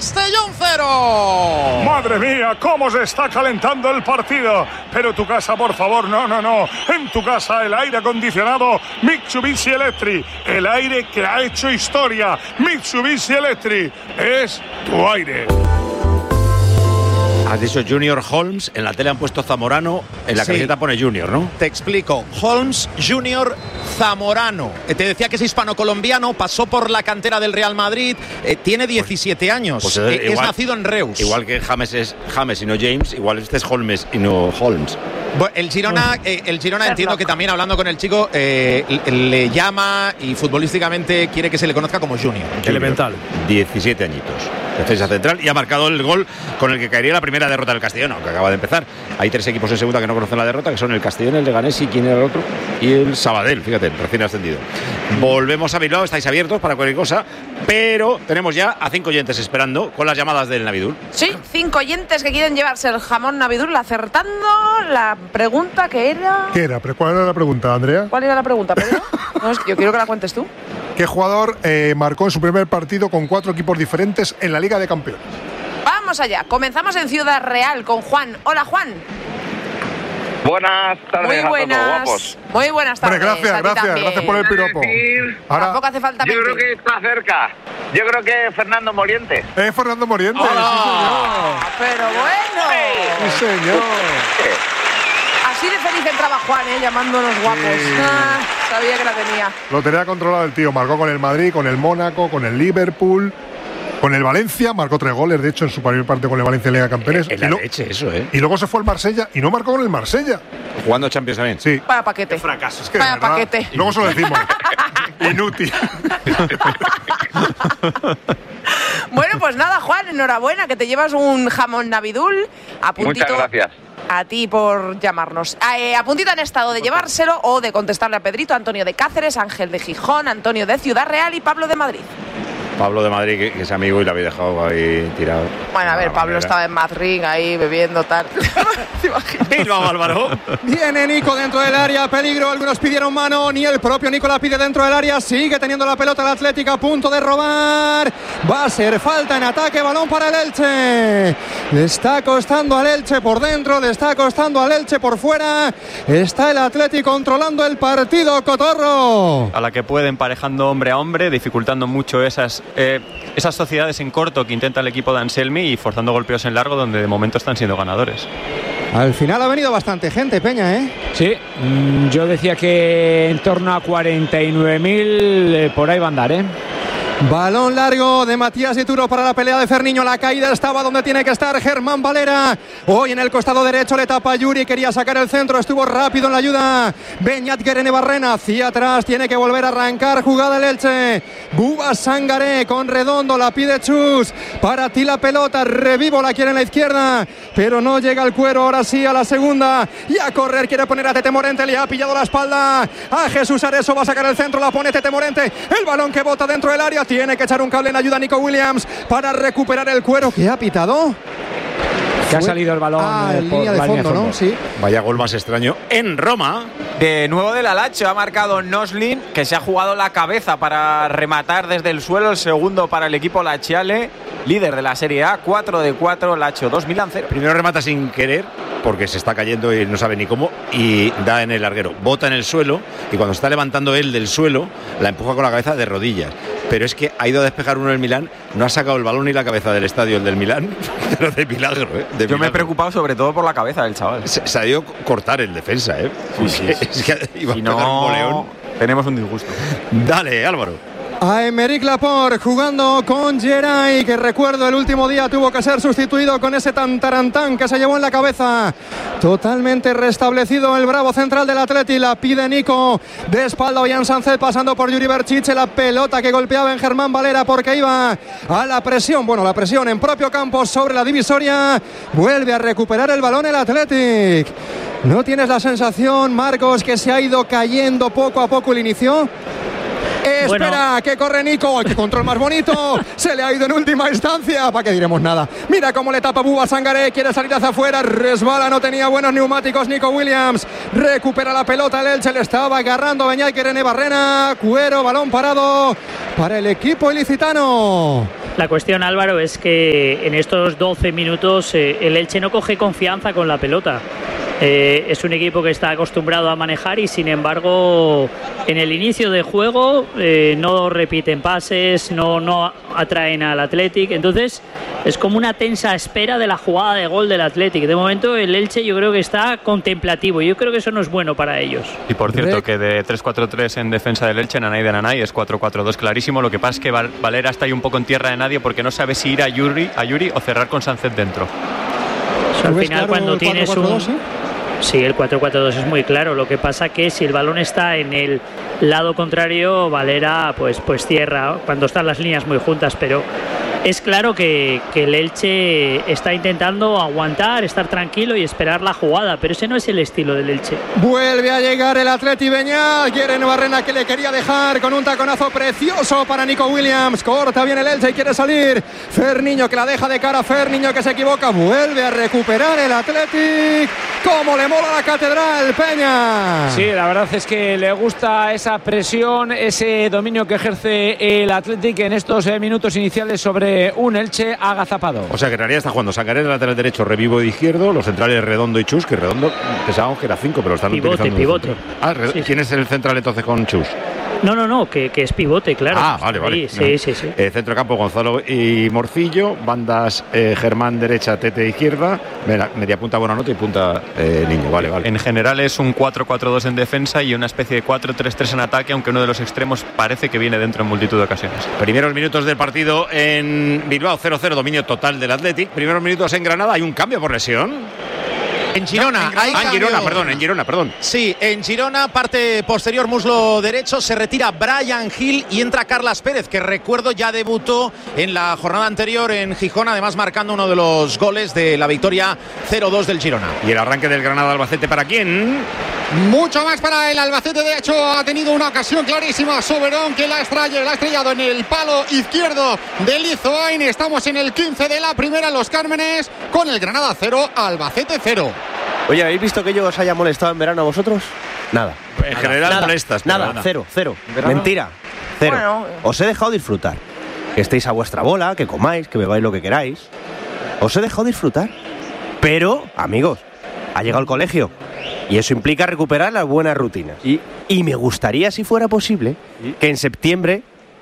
Castellón 0. Madre mía, cómo se está calentando el partido. Pero tu casa, por favor, no. En tu casa el aire acondicionado Mitsubishi Electric. El aire que ha hecho historia. Mitsubishi Electric es tu aire. Has dicho Junior Holmes, en la tele han puesto Zamorano, en la camiseta pone Junior, ¿no? Te explico, Holmes Junior Zamorano. Te decía que es hispano-colombiano, pasó por la cantera del Real Madrid, tiene 17 años, pues es nacido en Reus. Igual que James es James y no James, igual este es Holmes y no Holmes. Bueno, el Girona entiendo que también hablando con el chico le llama y futbolísticamente quiere que se le conozca como Junior. Elemental. 17 añitos. Defensa central y ha marcado el gol con el que caería la primera derrota del Castellón, aunque acaba de empezar. Hay 3 equipos en segunda que no conocen la derrota, que son el Castellón, el Leganés y ¿quién era el otro? Y el Sabadell, fíjate, recién ascendido. Volvemos a Bilbao, estáis abiertos para cualquier cosa, pero tenemos ya a 5 oyentes esperando con las llamadas del Navidul. Sí, 5 oyentes que quieren llevarse el jamón Navidul acertando la pregunta que era... ¿Qué era? ¿Cuál era la pregunta, Andrea? ¿Cuál era la pregunta, Pedro? No, yo quiero que la cuentes tú. ¿Qué jugador marcó en su primer partido con 4 equipos diferentes en la Liga de Campeones? Vamos allá, comenzamos en Ciudad Real con Juan. Hola, Juan. Buenas tardes. Muy buenas. A todos, guapos. Muy buenas tardes. Bueno, gracias por el piropo. Ahora, tampoco hace falta yo mentir. creo que está cerca. Yo creo que Fernando Morientes. Fernando Morientes. ¡Oh! Pero bueno. Sí, señor. Así de feliz entraba Juan, llamándonos guapos. Sabía que la tenía. Lo tenía controlado el tío. Marcó con el Madrid, con el Mónaco, con el Liverpool, con el Valencia. Marcó 3 goles, de hecho, en su primer parte con el Valencia en Liga de Campeones. En la leche, eso, ¿eh? Y luego se fue al Marsella y no marcó con el Marsella. Jugando Champions también. Sí. Vaya paquete. Qué fracaso. Es que Vaya de verdad, paquete. Luego se lo decimos. Inútil. Bueno, pues nada, Juan, enhorabuena, que te llevas un jamón Navidul. A puntito. Muchas gracias. A ti por llamarnos. A puntito han estado de llevárselo o de contestarle a Pedrito, Antonio de Cáceres, Ángel de Gijón, Antonio de Ciudad Real y Pablo de Madrid. Pablo de Madrid, que es amigo y lo había dejado ahí tirado. Bueno, a ver, Pablo estaba en Madrid ahí bebiendo tal. ¿Te imaginas? Bilbao, Álvaro. Viene Nico dentro del área, peligro, algunos pidieron mano, ni el propio Nico la pide dentro del área, sigue teniendo la pelota el Atlético a punto de robar, va a ser falta en ataque, balón para el Elche, le está costando al Elche por dentro, le está costando al Elche por fuera, está el Atlético controlando el partido, Cotorro. A la que puede emparejando hombre a hombre, dificultando mucho esas sociedades en corto que intenta el equipo de Anselmi y forzando golpeos en largo donde de momento están siendo ganadores. Al final ha venido bastante gente, Peña, ¿eh? Sí, yo decía que en torno a 49.000 por ahí va a andar, ¿eh? Balón largo de Matías Dituro para la pelea de Ferniño. La caída estaba donde tiene que estar Germán Valera. Hoy en el costado derecho le tapa Yuri. Quería sacar el centro. Estuvo rápido en la ayuda. Beñat Guerene Barrena hacia atrás. Tiene que volver a arrancar. Jugada el Elche. Buba Sangaré con Redondo. La pide Chus. Para ti la pelota. Revivo la quiere en la izquierda. Pero no llega el cuero. Ahora sí a la segunda. Y a correr. Quiere poner a Tete Morente. Le ha pillado la espalda. A Jesús Areso. Va a sacar el centro. La pone Tete Morente. El balón que bota dentro del área. Tiene que echar un cable en ayuda a Nico Williams para recuperar el cuero. ¿Qué ha pitado? Que ha salido el balón en línea de fondo, ¿no? Sí. Vaya gol más extraño en Roma. De nuevo del Alacho ha marcado Noslin, que se ha jugado la cabeza para rematar desde el suelo. El segundo para el equipo Lachiale, líder de la Serie A, 4 de 4, Lacho 2, Milan 0. Primero remata sin querer, porque se está cayendo y no sabe ni cómo, y da en el larguero. Bota en el suelo, y cuando está levantando él del suelo, la empuja con la cabeza de rodillas. Pero es que ha ido a despejar uno del Milán, no ha sacado el balón ni la cabeza del estadio, el del Milán, pero de milagro, ¿eh? De Yo me he milagro. preocupado sobre todo por la cabeza del chaval. Se ha ido a cortar el defensa, ¿eh? Sí. Es que iba Si a pegar un boleón. no, tenemos un disgusto. Dale, Álvaro. A Emerick Laporte jugando con Geray, que recuerdo el último día tuvo que ser sustituido con ese tantarantán que se llevó en la cabeza. Totalmente restablecido el bravo central del Atleti. La pide Nico de espalda. Ollán Sánchez pasando por Yuri Berchiche. La pelota que golpeaba en Germán Valera porque iba a la presión. Bueno, la presión en propio campo sobre la divisoria. Vuelve a recuperar el balón el Athletic. ¿No tienes la sensación, Marcos, que se ha ido cayendo poco a poco el inicio? Espera, que corre Nico. ¡Qué control más bonito! Se le ha ido en última instancia. ¿Para qué diremos nada? Mira cómo le tapa Buba Sangaré. Quiere salir hacia afuera. Resbala, no tenía buenos neumáticos Nico Williams. Recupera la pelota el Elche. Le estaba agarrando Beñat Guerene Barrena. Cuero, balón parado para el equipo ilicitano. La cuestión, Álvaro, es que en estos 12 minutos el Elche no coge confianza con la pelota. Es un equipo que está acostumbrado a manejar y, sin embargo, en el inicio de juego no repiten pases, no atraen al Athletic. Entonces es como una tensa espera de la jugada de gol del Athletic. De momento el Elche yo creo que está contemplativo. Yo creo que eso no es bueno para ellos. Y por cierto, que de 3-4-3 en defensa del Elche, Nanay de Nanay, es 4-4-2 clarísimo. Lo que pasa es que Valera está ahí un poco en tierra de nadie porque no sabe si ir a Yuri o cerrar con Sánchez dentro. Al final, cuando tienes un... Sí, el 4-4-2 es muy claro. Lo que pasa que si el balón está en el lado contrario, Valera pues cierra cuando están las líneas muy juntas, pero es claro que el Elche está intentando aguantar, estar tranquilo y esperar la jugada, pero ese no es el estilo del Elche. Vuelve a llegar el Atleti Beñat, quiere Barrena, que le quería dejar con un taconazo precioso para Nico Williams, corta bien el Elche y quiere salir Ferniño, que la deja de cara, Ferniño que se equivoca, vuelve a recuperar el Athletic. ¡Cómo le mola la catedral, Peña! Sí, la verdad es que le gusta esa presión, ese dominio que ejerce el Athletic en estos minutos iniciales sobre un Elche agazapado. O sea que en realidad está jugando Sangaré, lateral derecho, Revivo de izquierdo, los centrales Redondo y Chus, que Redondo pensábamos que era 5, pero lo están utilizando. Pivote. Sí. ¿Quién es el central entonces con Chus? No, que es pivote, claro. Vale. Sí. Centro de campo, Gonzalo y Morcillo. Bandas, Germán derecha, Tete izquierda. Media punta Buenanote y punta Niño. Vale. En general es un 4-4-2 en defensa y una especie de 4-3-3 en ataque, aunque uno de los extremos parece que viene dentro en multitud de ocasiones. Primeros minutos del partido en Bilbao, 0-0, dominio total del Athletic. Primeros minutos en Granada, hay un cambio por lesión. En Girona, en Girona, perdón. Sí, en Girona, parte posterior, muslo derecho, se retira Brian Hill y entra Carlas Pérez, que recuerdo ya debutó en la jornada anterior en Gijón, además marcando uno de los goles de la victoria 0-2 del Girona. ¿Y el arranque del Granada-Albacete para quién? Mucho más para el Albacete, de hecho ha tenido una ocasión clarísima Soberón, que la ha estrellado en el palo izquierdo de Lizoain. Estamos en el 15 de la primera, Los Cármenes, con el Granada 0, Albacete 0. Oye, ¿habéis visto que yo os haya molestado en verano a vosotros? Nada. En general molestas. Nada, cero. Mentira, cero. Bueno. Os he dejado disfrutar. Que estéis a vuestra bola, que comáis, que bebáis lo que queráis. Os he dejado disfrutar. Pero, amigos, ha llegado el colegio. Y eso implica recuperar las buenas rutinas. Y me gustaría, si fuera posible, que en septiembre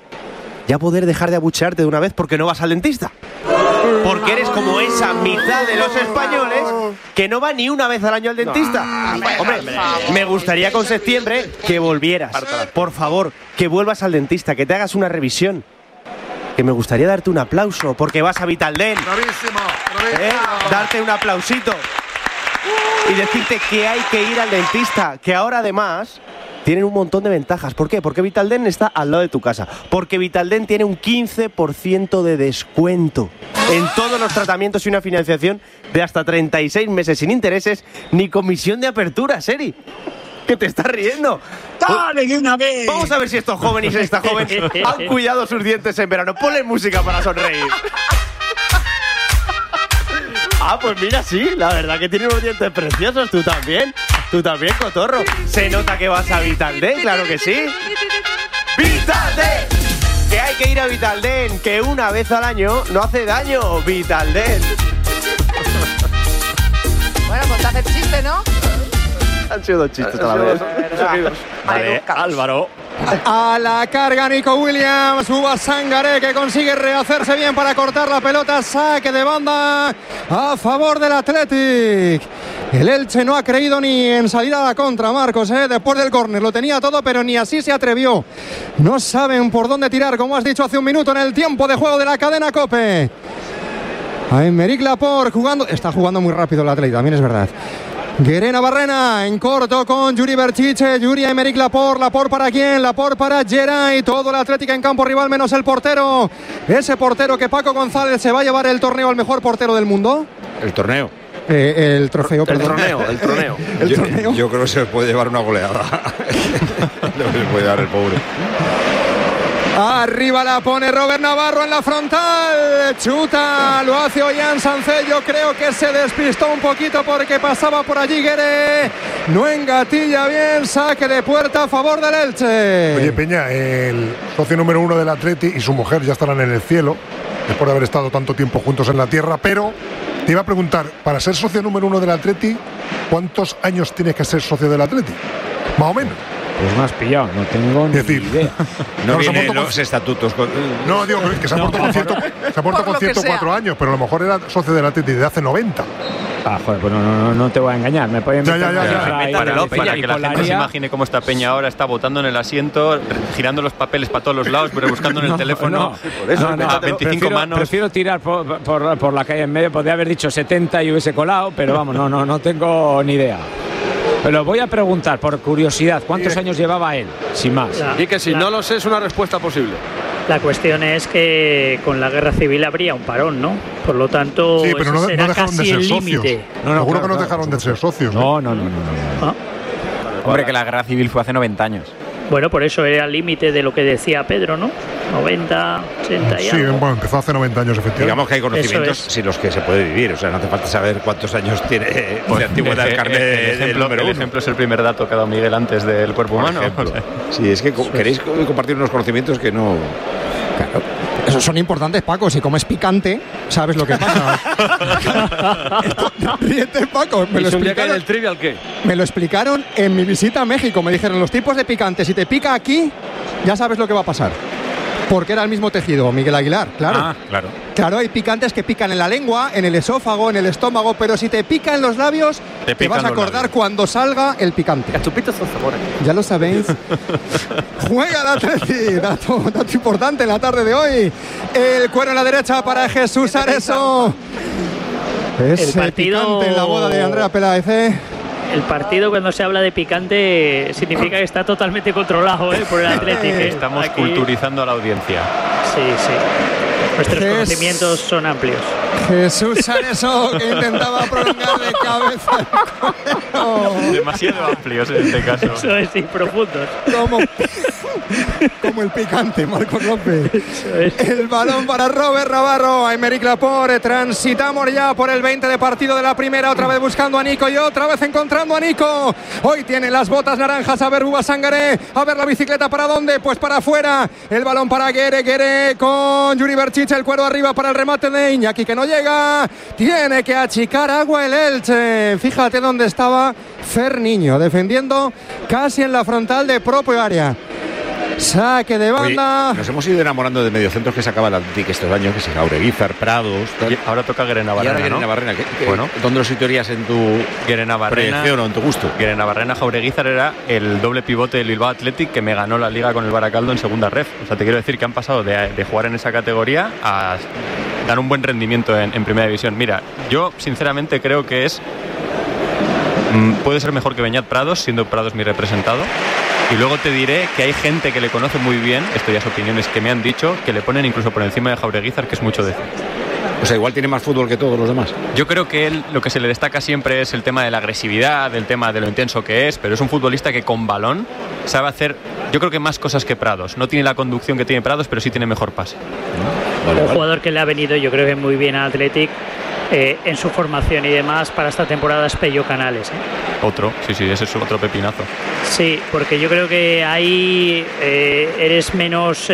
ya poder dejar de abuchearte de una vez porque no vas al dentista. Porque eres como esa mitad de los españoles que no va ni una vez al año al dentista. Hombre, me gustaría con septiembre que volvieras. Por favor, que vuelvas al dentista, que te hagas una revisión. Que me gustaría darte un aplauso porque vas a Vitaldent. Bravísimo. Darte un aplausito. Y decirte que hay que ir al dentista, que ahora además tienen un montón de ventajas. ¿Por qué? Porque Vitaldent está al lado de tu casa. Porque Vitaldent tiene un 15% de descuento en todos los tratamientos y una financiación de hasta 36 meses sin intereses ni comisión de apertura, Seri. ¿Qué te estás riendo? ¡Dale, de una vez! Vamos a ver si estos jóvenes y esta joven han cuidado sus dientes en verano. Ponle música para sonreír. Ah, pues mira, sí, la verdad que tiene unos dientes preciosos. Tú también, cotorro. Se nota que vas a Vitaldent, claro que sí. ¡Vitaldent! Que hay que ir a Vitaldent, que una vez al año no hace daño. Vitaldent. Bueno, pues te hace chiste, ¿no? Han sido dos chistes a la vez. Vale, Álvaro. A la carga Nico Williams, Uba Sangaré, que consigue rehacerse bien para cortar la pelota, saque de banda a favor del Athletic. El Elche no ha creído ni en salir a la contra, Marcos, después del córner, lo tenía todo, pero ni así se atrevió. No saben por dónde tirar, como has dicho hace un minuto en el tiempo de juego de la cadena COPE. Aymeric Laporte está jugando muy rápido el Athletic, también es verdad. Guerena Barrena en corto con Yuri Berchiche, Yuri Aymeric Laporte para quién, Laporte para Geray, todo el Atlético en campo rival menos el portero, ese portero que Paco González se va a llevar el torneo al mejor portero del mundo. El torneo. El trofeo, perdón. El torneo. Yo creo que se puede llevar una goleada. No se puede dar el pobre. Arriba la pone Robert Navarro en la frontal. Chuta, lo hace Ollán Sánchez. Yo creo que se despistó un poquito porque pasaba por allí Gueré. No engatilla bien, saque de puerta a favor del Elche. Oye, Peña, el socio número 1 del Atleti y su mujer ya estarán en el cielo. después de haber estado tanto tiempo juntos en la tierra, pero te iba a preguntar, para ser socio número 1 del Atleti, ¿cuántos años tienes que ser socio del Atleti? Más o menos. Pues me has pillado, no tengo ni idea. No vienen los estatutos. No, digo que se ha puesto con 104 años, pero a lo mejor era socio del Atleti de hace 90. Ah, joder, pues no te voy a engañar. Me pueden para que la gente se imagine cómo está Peña ahora, está botando en el asiento, girando los papeles para todos los lados, pero buscando en el teléfono a 25 manos. Prefiero tirar por la calle en medio. Podría haber dicho 70 y hubiese colado, pero vamos, no tengo ni idea. Pero voy a preguntar, por curiosidad, ¿cuántos años llevaba él? Sin más. Y que si no lo sé, es una respuesta posible. La cuestión es que con la guerra civil habría un parón, ¿no? Por lo tanto, sí, pero no dejaron casi de ser el socios. límite. Seguro que no dejaron de ser socios. No. Hombre, que la guerra civil fue hace 90 años. Bueno, por eso era el límite de lo que decía Pedro, ¿no? 90, 80 y Sí, algo. bueno, empezó hace 90 años, efectivamente. Digamos que hay conocimientos sin los que se puede vivir. O sea, no hace falta saber cuántos años tiene de antigüedad el carnet el ejemplo es el primer dato que ha dado Miguel antes del cuerpo humano. Sí, es que queréis compartir unos conocimientos que no... Claro. Esos son importantes, Paco. Si comes picante, sabes lo que pasa. Ríete, Paco. ¿El trivial qué? Me lo explicaron en mi visita a México. Me dijeron los tipos de picante. Si te pica aquí, ya sabes lo que va a pasar. Porque era el mismo tejido, Miguel Aguilar, claro. Ah, claro. Claro, hay picantes que pican en la lengua, en el esófago, en el estómago, pero si te pica en los labios, te vas a acordar cuando salga el picante. Las chupitas son sabores. Ya lo sabéis. Juega el Atleti, dato importante en la tarde de hoy. El cuero en la derecha para Jesús Areso. Es picante en la boda de Andrea Peláez, ¿eh? El partido, cuando se habla de picante, significa que está totalmente controlado por el Atlético. Estamos culturizando a la audiencia. Sí. Nuestros conocimientos son amplios. Jesús Areso, que intentaba prolongar de cabeza el demasiado amplios en este caso. Eso es, sí, profundos. Como el picante, Marcos López. El balón para Robert Navarro. Aymeric Laporte. Transitamos ya por el 20 de partido de la primera. Otra vez buscando a Nico y otra vez encontrando a Nico. Hoy tiene las botas naranjas. A ver, Buba Sangaré. A ver la bicicleta para dónde. Pues para afuera. El balón para Guerre con Yuri Berchiche. El cuero arriba para el remate de Iñaki, que no llega. Tiene que achicar agua el Elche. Fíjate dónde estaba Fer Niño, defendiendo casi en la frontal de propio área. Saque de banda. Oye, nos hemos ido enamorando de mediocentros que sacaba el Atlético estos años, que se Jaureguizar, Prados. Y ahora toca Guerena Barrena, ¿no? Barrena, bueno, ¿dónde lo situarías en tu proyección o en tu gusto? Guerena Barrena, Jaureguizar era el doble pivote del Bilbao Athletic que me ganó la liga con el Baracaldo en segunda ref. O sea, te quiero decir que han pasado de jugar en esa categoría a dar un buen rendimiento en primera división. Mira, yo sinceramente creo que puede ser mejor que Beñat Prados, siendo Prados mi representado. Y luego te diré que hay gente que le conoce muy bien, esto ya es opiniones que me han dicho, que le ponen incluso por encima de Jaureguizar, que es mucho decir. O sea, igual tiene más fútbol que todos los demás. Yo creo que él lo que se le destaca siempre es el tema de la agresividad, el tema de lo intenso que es, pero es un futbolista que con balón sabe hacer, yo creo que más cosas que Prados. No tiene la conducción que tiene Prados, pero sí tiene mejor pase. Un jugador que le ha venido, yo creo que muy bien a Athletic en su formación y demás para esta temporada es Pello Canales. Otro, sí, ese es otro pepinazo. Sí, porque yo creo que ahí eres menos...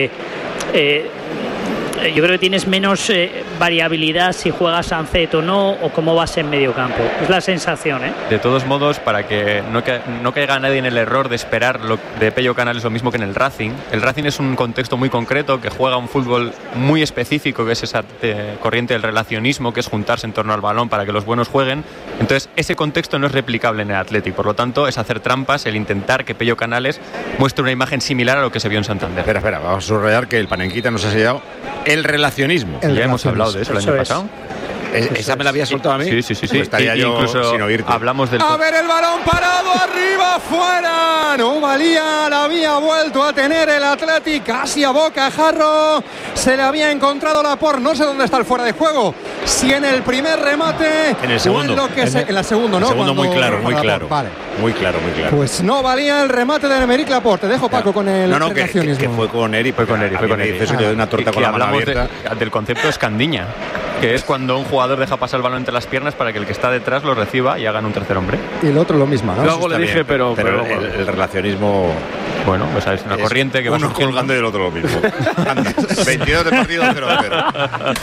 yo creo que tienes menos variabilidad si juegas Sancet o no, o cómo vas en medio campo. Es la sensación, ¿eh? De todos modos, para que no caiga nadie en el error de esperar de Pello Canales lo mismo que en el Racing. El Racing es un contexto muy concreto que juega un fútbol muy específico, que es esa corriente del relacionismo, que es juntarse en torno al balón para que los buenos jueguen. Entonces, ese contexto no es replicable en el Athletic. Por lo tanto, es hacer trampas el intentar que Pello Canales muestre una imagen similar a lo que se vio en Santander. Espera, vamos a subrayar que el Panenquita nos ha sellado el relacionismo. Ya hemos hablado de eso el año pasado. ¿Esa me la había soltado a mí? Sí. Pues estaría yo incluso sin oírte. Hablamos del... A ver el balón parado arriba, fuera. No valía, la había vuelto a tener el Athletic casi a bocajarro. Se le había encontrado Laporte. No sé dónde está el fuera de juego. Si en el primer remate en el segundo. En la segunda, ¿no? El segundo muy claro. Vale. Muy claro. Pues no valía el remate de Aymeric Laporte. Te dejo, Paco, con el relacionismo. Que fue con Eri. Fue con Eri. Eso de una torta con la mano abierta. Del concepto escandiña, que es cuando un jugador deja pasar el balón entre las piernas para que el que está detrás lo reciba y hagan un tercer hombre. Y el otro lo mismo, ¿no? Luego le dije, pero el relacionismo Bueno, pues es una corriente que va uno surgiendo. colgando y el otro lo mismo. Anda, 22 de partido, 0-0.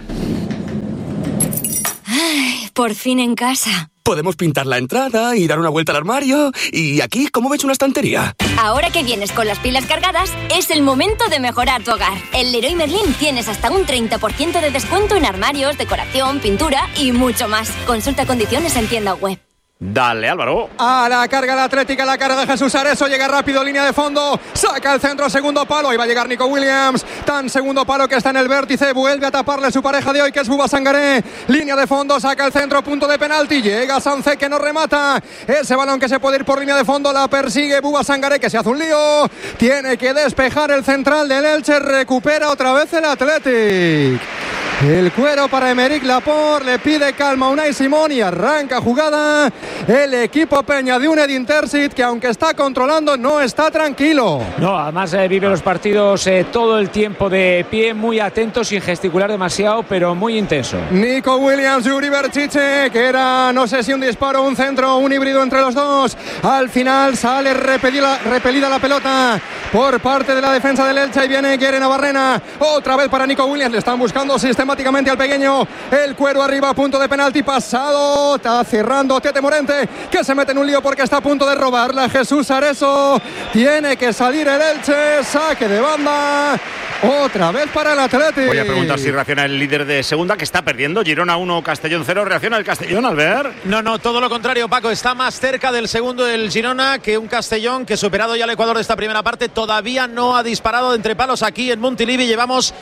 Ay, por fin en casa. Podemos pintar la entrada y dar una vuelta al armario. Y aquí, ¿cómo ves una estantería? Ahora que vienes con las pilas cargadas, es el momento de mejorar tu hogar. En Leroy Merlin tienes hasta un 30% de descuento en armarios, decoración, pintura y mucho más. Consulta condiciones en tienda web. Dale, Álvaro. A la carga la Atlética, la carga de Jesús Areso, llega rápido, línea de fondo, saca el centro, segundo palo, y va a llegar Nico Williams, tan segundo palo que está en el vértice, vuelve a taparle su pareja de hoy que es Bouba Sangaré, línea de fondo, saca el centro, punto de penalti, llega Sanze que no remata, ese balón que se puede ir por línea de fondo, la persigue Bouba Sangaré que se hace un lío, tiene que despejar el central del Elche, recupera otra vez el Athletic. El cuero para Aymeric Laporte, le pide calma a Unai Simón y arranca jugada el equipo Peña de un Edin Terzic que aunque está controlando no está tranquilo. No, además vive los partidos todo el tiempo de pie, muy atento, sin gesticular demasiado, pero muy intenso. Nico Williams, Yuri Berchiche, que era no sé si un disparo, un centro, un híbrido entre los dos. Al final sale repelida la pelota por parte de la defensa del Elche y viene Guere Navarrena. Otra vez para Nico Williams, le están buscando sistemáticamente al pequeño. El cuero arriba, punto de penalti pasado. Está cerrando Tete Morente, que se mete en un lío porque está a punto de robarla Jesús Areso. Tiene que salir el Elche, saque de banda. Otra vez para el Athletic. Voy a preguntar si reacciona el líder de segunda, que está perdiendo. Girona 1, Castellón 0. ¿Reacciona el Castellón, Albert? No, todo lo contrario, Paco. Está más cerca del segundo el Girona que un Castellón que, superado ya el Ecuador de esta primera parte, todavía no ha disparado de entre palos aquí en Montilivi. Llevamos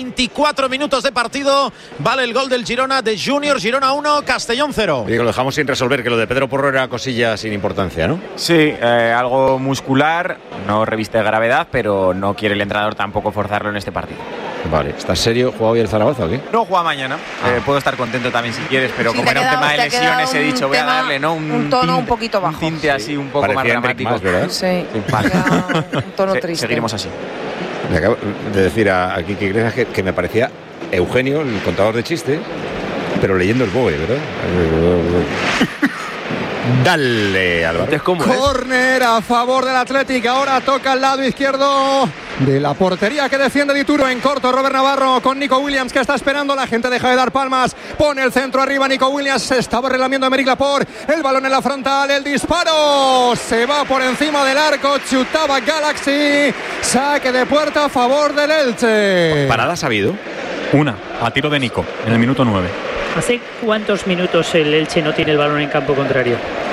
24 minutos de partido. Vale el gol del Girona de Junior. Girona 1, Castellón 0. Oye, que lo dejamos sin resolver, que lo de Pedro Porro era cosilla sin importancia, ¿no? Sí, algo muscular, no reviste gravedad, pero no quiere el entrenador tampoco forzarlo en este partido. Vale, ¿estás serio? ¿Juega hoy el Zaragoza o qué? No juega mañana. Puedo estar contento también si quieres, pero Sí, como era un tema de lesiones, he dicho, voy a darle, ¿no? Un tono un poquito bajo. Un tinte así un poco Parecía más Enric dramático. Mas, ¿verdad? Sí, Vale. un tono triste. Seguiremos así. Me acabo de decir a Kiki Iglesias que me parecía Eugenio, el contador de chistes, pero leyendo el BOE, ¿verdad? Dale, Álvaro. Córner a favor del Athletic. Ahora toca al lado izquierdo de la portería que defiende Dituro en corto. Robert Navarro con Nico Williams que está esperando. La gente deja de dar palmas. Pone el centro arriba. Nico Williams se estaba relamiendo a Aymeric Laporte. El balón en la frontal. El disparo. Se va por encima del arco. Chutaba Galaxy. Saque de puerta a favor del Elche. ¿Paradas ha habido? Una, a tiro de Nico, en el minuto 9. ¿Hace cuántos minutos el Elche no tiene el balón en campo contrario?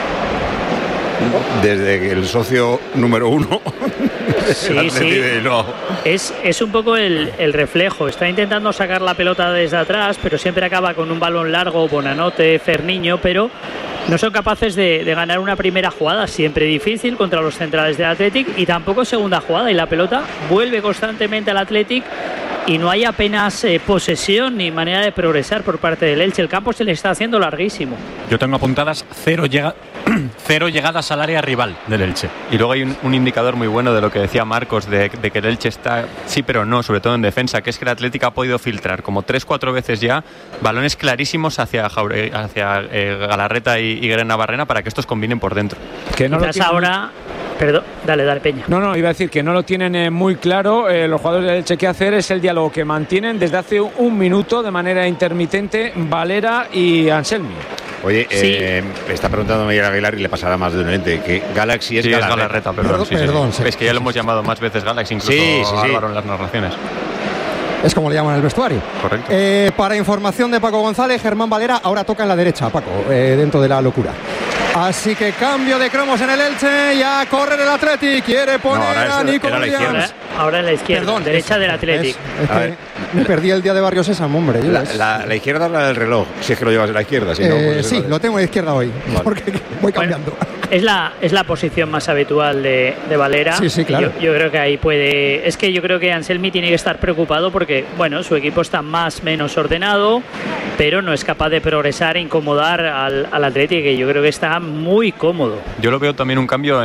Desde que el socio número 1 Sí, sí. Es un poco el reflejo. Está intentando sacar la pelota desde atrás, pero siempre acaba con un balón largo, Bonanote, Ferniño, pero no son capaces de ganar una primera jugada, siempre difícil contra los centrales del Athletic, y tampoco segunda jugada, y la pelota vuelve constantemente al Athletic y no hay apenas posesión ni manera de progresar por parte del Elche. El campo se le está haciendo larguísimo. Yo tengo apuntadas cero llegadas al área rival del Elche. Y luego hay un indicador muy bueno de lo que decía Marcos, de que el Elche está, sí pero no, sobre todo en defensa, que es que el Atlético ha podido filtrar como 3-4 veces ya balones clarísimos hacia Galarreta y Guere Navarrena para que estos combinen por dentro. Que no Quizás ahora... Perdón, dale, Peña. No, iba a decir que no lo tienen muy claro. Los jugadores del Elche, que hacer es el diálogo que mantienen desde hace un minuto de manera intermitente Valera y Anselmi. Oye, Sí. está preguntando Miguel Aguilar y le pasará más de un ente que Galaxy es Sí, Galarreta. es Galarreta, perdón. Perdón, sí. Es que ya lo hemos llamado más veces Galaxy, incluso Sí. Álvaro en las narraciones. Es como le llaman en el vestuario. Correcto. Para información de Paco González, Germán Valera ahora toca en la derecha, Paco, dentro de la locura. Así que cambio de cromos en el Elche, ya corre el Athletic, quiere poner a Nico Williams. Ahora en la izquierda, Perdón, derecha del Athletic. Es que me perdí el día de Barrio Sésamo, hombre. La izquierda habla del reloj, si es que lo llevas a la izquierda. Si no, pues sí, lo tengo a la izquierda hoy, porque voy cambiando. Es la posición más habitual de Valera. Sí, claro. Yo creo que ahí puede... Es que yo creo que Anselmi tiene que estar preocupado porque, bueno, su equipo está más o menos ordenado, pero no es capaz de progresar e incomodar al Atlético, que yo creo que está muy cómodo. Yo lo veo también un cambio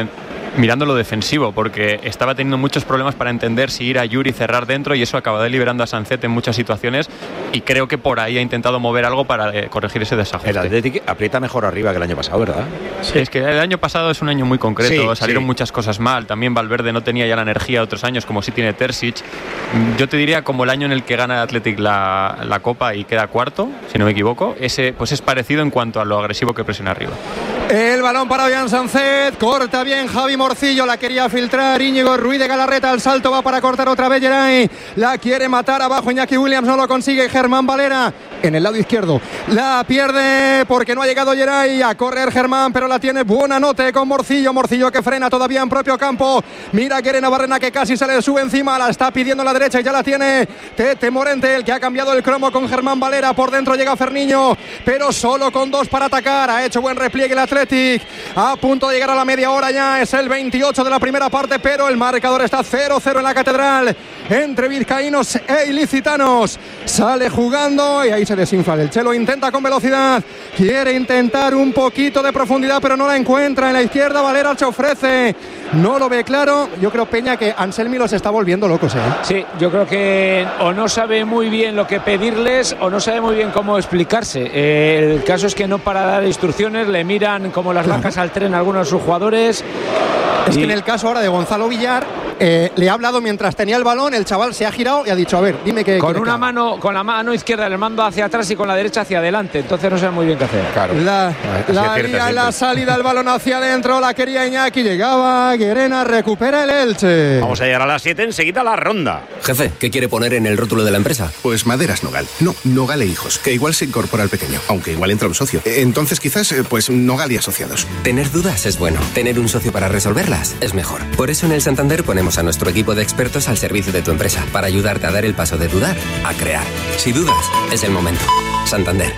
mirando lo defensivo, porque estaba teniendo muchos problemas para entender si ir a Yuri y cerrar dentro, y eso acaba deliberando a Sancet en muchas situaciones, y creo que por ahí ha intentado mover algo para corregir ese desajuste. El Athletic aprieta mejor arriba que el año pasado, ¿verdad? Sí, es que el año pasado es un año muy concreto, salieron muchas cosas mal, también Valverde no tenía ya la energía de otros años como sí tiene Terzic. Yo te diría como el año en el que gana el Athletic la Copa y queda cuarto, si no me equivoco, ese pues es parecido en cuanto a lo agresivo que presiona arriba. El balón para Ollán Sancet, corta bien Javi Morcillo, la quería filtrar Íñigo Ruiz de Galarreta, al salto va para cortar otra vez Geray, la quiere matar abajo Iñaki Williams, no lo consigue Germán Valera en el lado izquierdo, la pierde porque no ha llegado Geray, a correr Germán, pero la tiene Buonanotte con Morcillo, Morcillo que frena todavía en propio campo, mira Guerena Barrena que casi se le sube encima, la está pidiendo a la derecha y ya la tiene Tete Morente, el que ha cambiado el cromo con Germán Valera, por dentro llega Ferniño, pero solo con 2 para atacar, ha hecho buen repliegue el Athletic, a punto de llegar a la media hora ya, es el 28 de la primera parte, pero el marcador está 0-0 en la Catedral entre vizcaínos e ilicitanos, sale jugando y ahí se desinfla el Chelo, intenta con velocidad, quiere intentar un poquito de profundidad pero no la encuentra, en la izquierda Valera se ofrece, no lo ve claro, yo creo Peña que Anselmi los está volviendo locos, Sí, yo creo que o no sabe muy bien lo que pedirles o no sabe muy bien cómo explicarse, el caso es que no para dar instrucciones, le miran como las vacas al tren a algunos de sus jugadores. Es que en el caso ahora de Gonzalo Villar, le ha hablado mientras tenía el balón, el chaval se ha girado y ha dicho, a ver, dime qué. Con una mano, con la mano izquierda le mando hacia atrás y con la derecha hacia adelante, entonces no sabe muy bien qué hacer. Claro. La salida, el balón hacia adentro, la quería Iñaki, llegaba Guerena, recupera el Elche. Vamos a llegar a las 7, enseguida la ronda. Jefe, ¿qué quiere poner en el rótulo de la empresa? Pues Maderas Nogal. No, Nogal e Hijos, que igual se incorpora al pequeño, aunque igual entra un socio. Entonces quizás, pues Nogal y Asociados. Tener dudas es bueno, tener un socio para resolverlas es mejor. Por eso en el Santander ponemos a nuestro equipo de expertos al servicio de tu empresa, para ayudarte a dar el paso de dudar a crear. Si dudas, es el momento. Santander.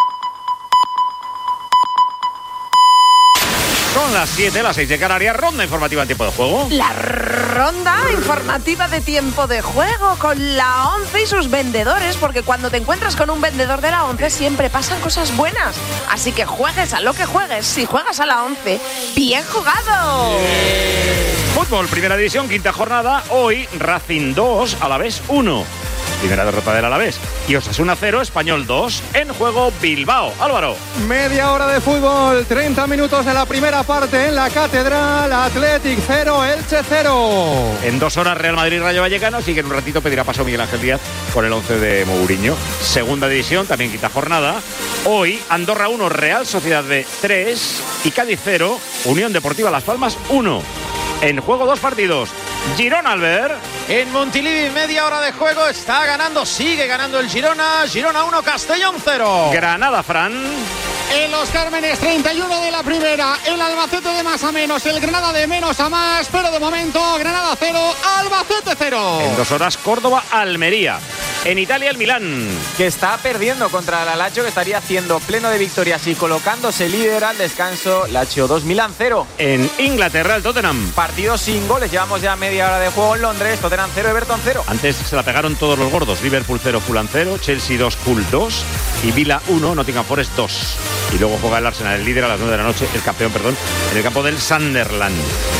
Son las 7, las 6 de Canarias, ronda informativa en tiempo de juego. La ronda informativa de tiempo de juego con la ONCE y sus vendedores, porque cuando te encuentras con un vendedor de la ONCE siempre pasan cosas buenas. Así que juegues a lo que juegues, si juegas a la ONCE, ¡bien jugado! Fútbol, primera división, quinta jornada. Hoy Racing 2, Alavés 1. Primera derrota del Alavés. Y Osasuna 0, Español 2. En juego Bilbao. Álvaro. Media hora de fútbol, 30 minutos de la primera parte en la Catedral. Athletic 0, Elche 0. En 2 horas Real Madrid, Rayo Vallecano. Así que en un ratito pedirá paso Miguel Ángel Díaz con el 11 de Mourinho. Segunda división, también quinta jornada. Hoy Andorra 1, Real Sociedad B 3. Y Cádiz 0, Unión Deportiva Las Palmas 1. En juego 2 partidos. Girona, Albert. En Montilivi, media hora de juego, está ganando, sigue ganando el Girona. Girona 1, Castellón 0. Granada, Fran. En Los Cármenes, 31 de la primera, el Albacete de más a menos, el Granada de menos a más, pero de momento Granada 0, Albacete 0. En 2 horas Córdoba, Almería. En Italia, el Milán, que está perdiendo contra el Lazio, que estaría haciendo pleno de victorias y colocándose líder al descanso. Lazio 2, Milán 0. En Inglaterra, el Tottenham. Partido sin goles, llevamos ya media hora de juego en Londres. Tottenham 0, Everton 0. Antes se la pegaron todos los gordos. Liverpool 0, Fulham 0, Chelsea 2, Hull 2 y Villa 1, Nottingham Forest 2. Y luego juega el Arsenal, el líder, a las 9 de la noche, el campeón, en el campo del Sunderland.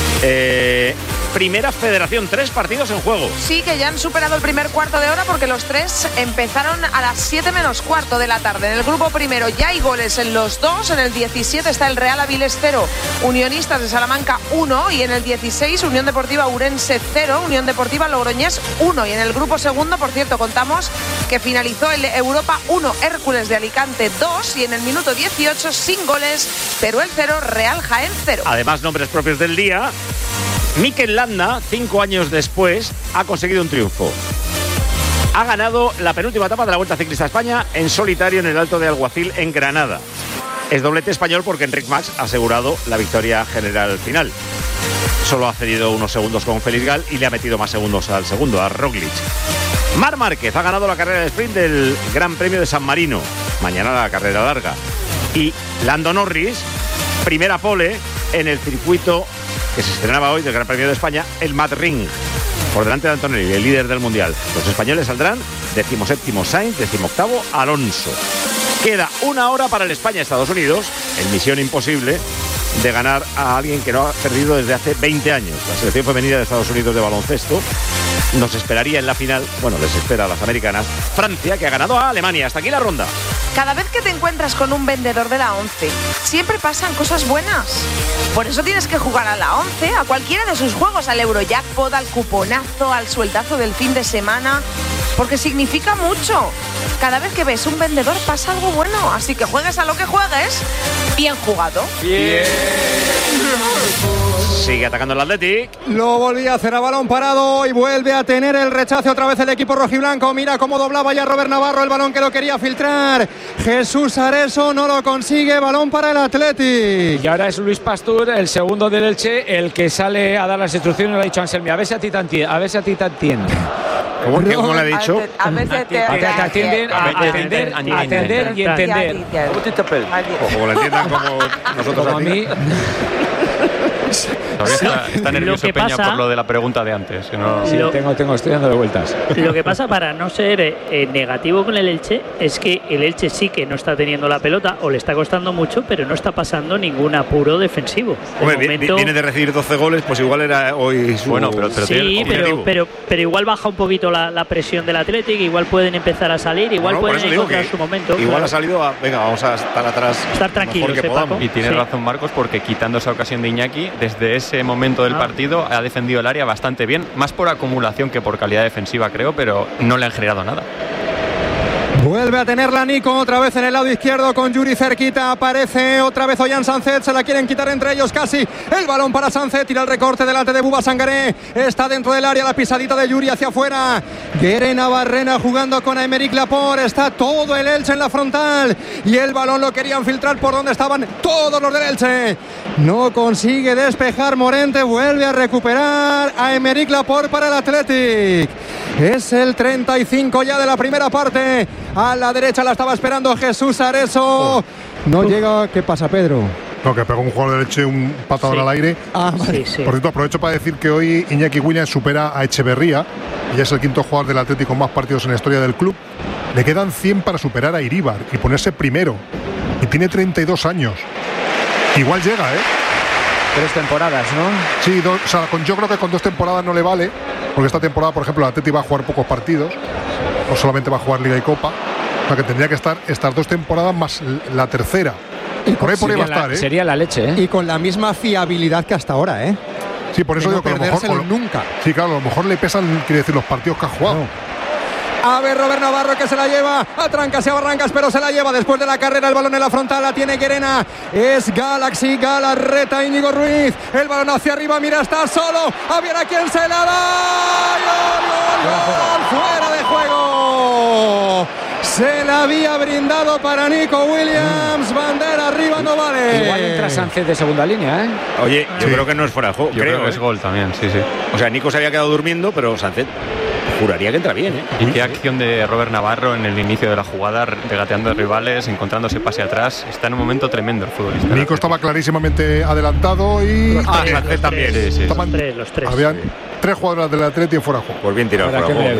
Primera Federación, 3 partidos en juego. Sí, que ya han superado el primer cuarto de hora porque los 3 empezaron a las 7 menos cuarto de la tarde. En el grupo primero ya hay goles en los 2. En el 17 está el Real Avilés 0, Unionistas de Salamanca 1. Y en el 16 Unión Deportiva Ourense 0, Unión Deportiva Logroñés 1. Y en el grupo segundo, por cierto, contamos que finalizó el Europa 1, Hércules de Alicante 2. Y en el minuto 18, sin goles, Teruel 0, Real Jaén 0. Además, nombres propios del día. Mikel Landa, 5 años después, ha conseguido un triunfo. Ha ganado la penúltima etapa de la Vuelta Ciclista a España en solitario en el Alto de Alguacil, en Granada. Es doblete español porque Enric Mas ha asegurado la victoria general final. Solo ha cedido unos segundos con Félix Gal y le ha metido más segundos al segundo, a Roglic. Marc Márquez ha ganado la carrera de sprint del Gran Premio de San Marino. Mañana la carrera larga. Y Lando Norris, primera pole en el circuito que se estrenaba hoy del Gran Premio de España, el Mad Ring, por delante de Antonelli, el líder del Mundial. Los españoles saldrán 17º Sainz, 18º Alonso. Queda 1 hora para el España-Estados Unidos, en misión imposible, de ganar a alguien que no ha perdido desde hace 20 años. La selección femenina de Estados Unidos de baloncesto nos esperaría en la final, bueno, les espera a las americanas, Francia, que ha ganado a Alemania. Hasta aquí la ronda. Cada vez que te encuentras con un vendedor de la 11, siempre pasan cosas buenas. Por eso tienes que jugar a la 11, a cualquiera de sus juegos, al Eurojackpot, al cuponazo, al sueldazo del fin de semana, porque significa mucho. Cada vez que ves un vendedor pasa algo bueno, así que juegues a lo que juegues, bien jugado. Bien. Sigue atacando el Athletic. Lo volvía a hacer a balón parado y vuelve a tener el rechace otra vez el equipo rojiblanco. Mira cómo doblaba ya Robert Navarro el balón que lo quería filtrar. Jesús Areso no lo consigue, balón para el Athletic. Y ahora es Luis Pastur, el segundo del Elche, el que sale a dar las instrucciones. Le ha dicho a Anselmi, a ver si a ti te entiende. ¿Cómo le ha dicho? A veces te atienden, atender y entender. Como lo entiendan como nosotros como a ti. Todavía está nervioso Peña por lo de la pregunta de antes. Que no... Sí, estoy dándole vueltas. Lo que pasa, para no ser negativo con el Elche, es que el Elche sí que no está teniendo la pelota o le está costando mucho, pero no está pasando ningún apuro defensivo. Hombre, viene de recibir 12 goles, pues igual era hoy su... Bueno, pero sí, pero igual baja un poquito la presión del Athletic, igual pueden empezar a salir, igual pueden encontrar su momento. Igual ha salido a, venga, vamos a estar atrás. Estar tranquilos, Paco. Y tiene razón Marcos, porque quitando esa ocasión de Iñaki, desde ese momento del partido ha defendido el área bastante bien, más por acumulación que por calidad defensiva, creo, pero no le han generado nada. Vuelve a tenerla Nico otra vez en el lado izquierdo con Yuri cerquita. Aparece otra vez Ollán Sánchez. Se la quieren quitar entre ellos casi. El balón para Sánchez. Tira el recorte delante de Buba Sangaré. Está dentro del área la pisadita de Yuri hacia afuera. Guerena Barrena jugando con Aymeric Laporte. Está todo el Elche en la frontal. Y el balón lo querían filtrar por donde estaban todos los del Elche. No consigue despejar Morente. Vuelve a recuperar a Aymeric Laporte para el Athletic. Es el 35 ya de la primera parte. A la derecha la estaba esperando Jesús Areso. No llega. ¿Qué pasa, Pedro? No, que pegó un jugador de Elche un patadón al aire. Vale. Por cierto, aprovecho para decir que hoy Iñaki Williams supera a Echeverría y es el quinto jugador del Atlético con más partidos en la historia del club. Le quedan 100 para superar a Iríbar y ponerse primero. Y tiene 32 años. Igual llega, 3 temporadas, ¿no? Sí, yo creo que con 2 temporadas no le vale, porque esta temporada, por ejemplo, el Atlético va a jugar pocos partidos, no solamente va a jugar Liga y Copa, o sea que tendría que estar estas 2 temporadas más la tercera. Y por ahí va a estar, Sería la leche, Y con la misma fiabilidad que hasta ahora, Sí, por eso digo que a lo mejor nunca. Sí, claro, a lo mejor le pesan, quiere decir, los partidos que ha jugado. No. A ver, Robert Navarro que se la lleva a trancas y a barrancas, pero se la lleva después de la carrera. El balón en la frontal, la tiene Guerena. Es Galaxy, Galarreta, Íñigo Ruiz. El balón hacia arriba, mira, está solo. A ver a quién se la da. ¡Gol! ¡Fuera de juego! Se la había brindado para Nico Williams. Bandera arriba, no vale. Igual entra Sánchez de segunda línea, Oye, yo creo que no es fuera de juego. Yo creo que es gol también, sí. O sea, Nico se había quedado durmiendo, pero Sánchez juraría que entra bien, Y qué acción de Robert Navarro en el inicio de la jugada, regateando a rivales, encontrándose pase atrás. Está en un momento tremendo el futbolista. Nico estaba clarísimamente adelantado y Sánchez también. Sí. Los tres. Habían 3 jugadores del Atlético fuera de juego. Pues bien tirado fuera de juego.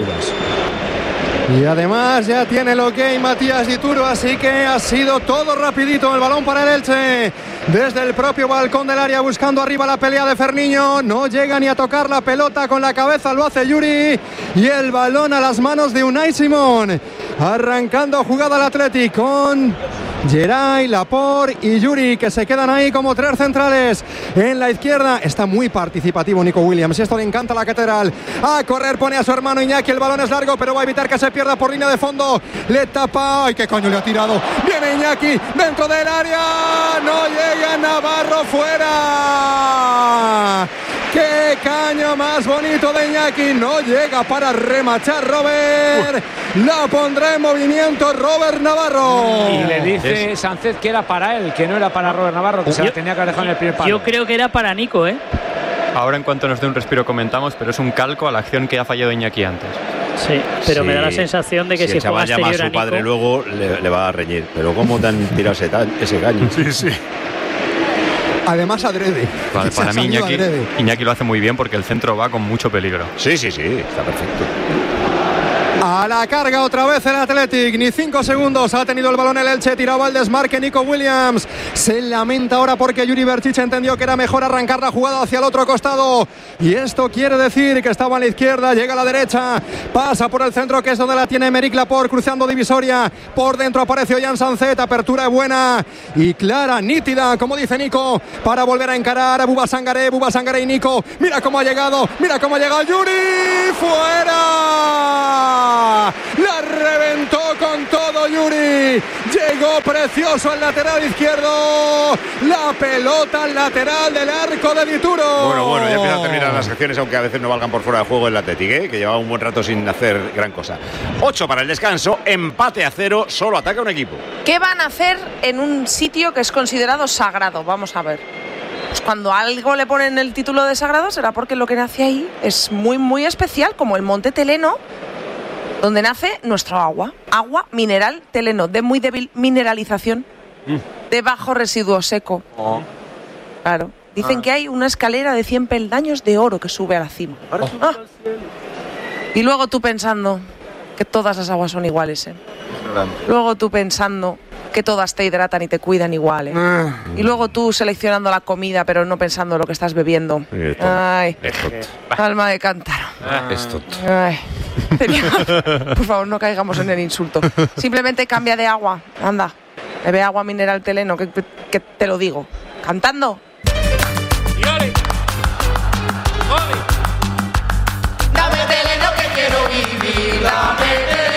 Y además ya tiene el ok Matías Dituro, así que ha sido todo rapidito. El balón para el Elche desde el propio balcón del área, buscando arriba la pelea de Ferniño. No llega ni a tocar la pelota con la cabeza, lo hace Yuri. Y el balón a las manos de Unai Simón. Arrancando jugada el Athletic con Geray, Laporte y Yuri, que se quedan ahí como 3 centrales. En la izquierda está muy participativo Nico Williams. Esto le encanta a la Catedral. A correr pone a su hermano Iñaki. El balón es largo, pero va a evitar que se pierda por línea de fondo. Le tapa. ¡Ay, qué coño le ha tirado! Viene Iñaki dentro del área. No llega Navarro, fuera. ¡Qué caño más bonito de Iñaki! No llega para remachar Robert. La pondrá en movimiento Robert Navarro. Y le dice Sánchez que era para él, que no era para Robert Navarro, que se la tenía que haber dejado en el primer palo. Yo creo que era para Nico, Ahora en cuanto nos dé un respiro comentamos, pero es un calco a la acción que ha fallado Iñaki antes. Sí, pero me da la sensación de que si juega exterior a Nico, su padre luego le va a reñir. Pero ¿cómo te han tirado ese caño? Sí. Además adrede. Para mí Iñaki lo hace muy bien porque el centro va con mucho peligro. Sí, está perfecto. A la carga otra vez el Athletic. Ni 5 segundos ha tenido el balón el Elche. Tiraba el desmarque Nico Williams. Se lamenta ahora porque Yuri Berchiche entendió que era mejor arrancar la jugada hacia el otro costado. Y esto quiere decir que estaba a la izquierda, llega a la derecha, pasa por el centro, que es donde la tiene Emeric Laporte, cruzando divisoria. Por dentro aparece Ollán Sancet. Apertura buena y clara, nítida, como dice Nico, para volver a encarar a Bouba Sangaré y Nico. Mira cómo ha llegado Yuri. ¡Fuera! La reventó con todo Yuri. Llegó precioso al lateral izquierdo. La pelota al lateral del arco de Dituro. Bueno, ya empiezan a terminar las acciones, aunque a veces no valgan por fuera de juego el Athletic, que llevaba un buen rato sin hacer gran cosa. 8 para el descanso, empate a 0, solo ataca un equipo. ¿Qué van a hacer en un sitio que es considerado sagrado? Vamos a ver. Pues cuando algo le ponen el título de sagrado será porque lo que nace ahí es muy, muy especial, como el Monte Teleno, donde nace nuestro agua mineral Teleno, de muy débil mineralización, de bajo residuo seco. Claro, dicen que hay una escalera de 100 peldaños de oro que sube a la cima. Y luego tú pensando que todas las aguas son iguales, Luego tú pensando que todas te hidratan y te cuidan igual, Y luego tú seleccionando la comida pero no pensando lo que estás bebiendo. Ay, alma de cántaro. Ay. Por favor, no caigamos en el insulto. Simplemente cambia de agua. Anda, bebe agua mineral Teleno, que te lo digo. Cantando. Dame Teleno que quiero vivir. Dame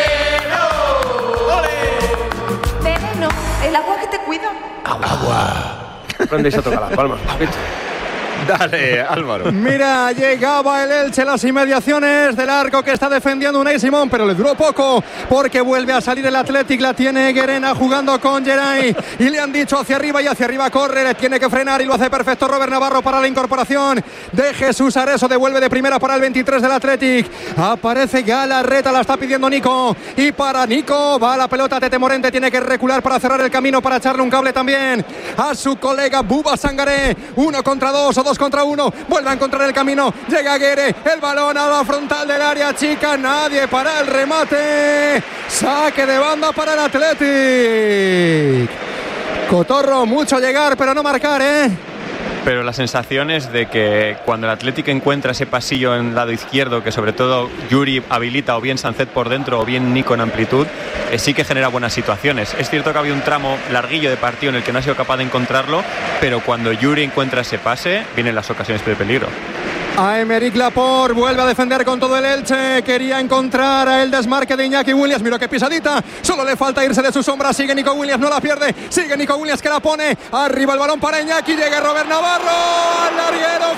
Teleno. Teleno, el agua que te cuida. Agua. Aprendéis a tocar las palmas. Dale, Álvaro. Mira, llegaba el Elche, las inmediaciones del arco que está defendiendo Unai Simón, pero le duró poco porque vuelve a salir el Athletic. La tiene Guerena jugando con Geray y le han dicho hacia arriba y hacia arriba corre, le tiene que frenar y lo hace perfecto Robert Navarro para la incorporación de Jesús Areso. Devuelve de primera para el 23 del Athletic. Aparece Galarreta, la está pidiendo Nico y para Nico va la pelota. Tete Morente tiene que recular para cerrar el camino, para echarle un cable también a su colega Bouba Sangaré. 1 contra 2 o 2 contra 1, vuelve a encontrar el camino, llega Guerre, el balón a la frontal del área chica, nadie para el remate, saque de banda para el Athletic. Cotorro, mucho llegar pero no marcar, Pero la sensación es de que cuando el Athletic encuentra ese pasillo en el lado izquierdo, que sobre todo Yuri habilita, o bien Sancet por dentro o bien Nico en amplitud, sí que genera buenas situaciones. Es cierto que había un tramo larguillo de partido en el que no ha sido capaz de encontrarlo, pero cuando Yuri encuentra ese pase, vienen las ocasiones de peligro. A Emeric Laporte, vuelve a defender con todo el Elche, quería encontrar a el desmarque de Iñaki Williams, mira qué pisadita, solo le falta irse de su sombra, sigue Nico Williams, no la pierde, sigue Nico Williams que la pone, arriba el balón para Iñaki, llega Robert Navarro, al larguero,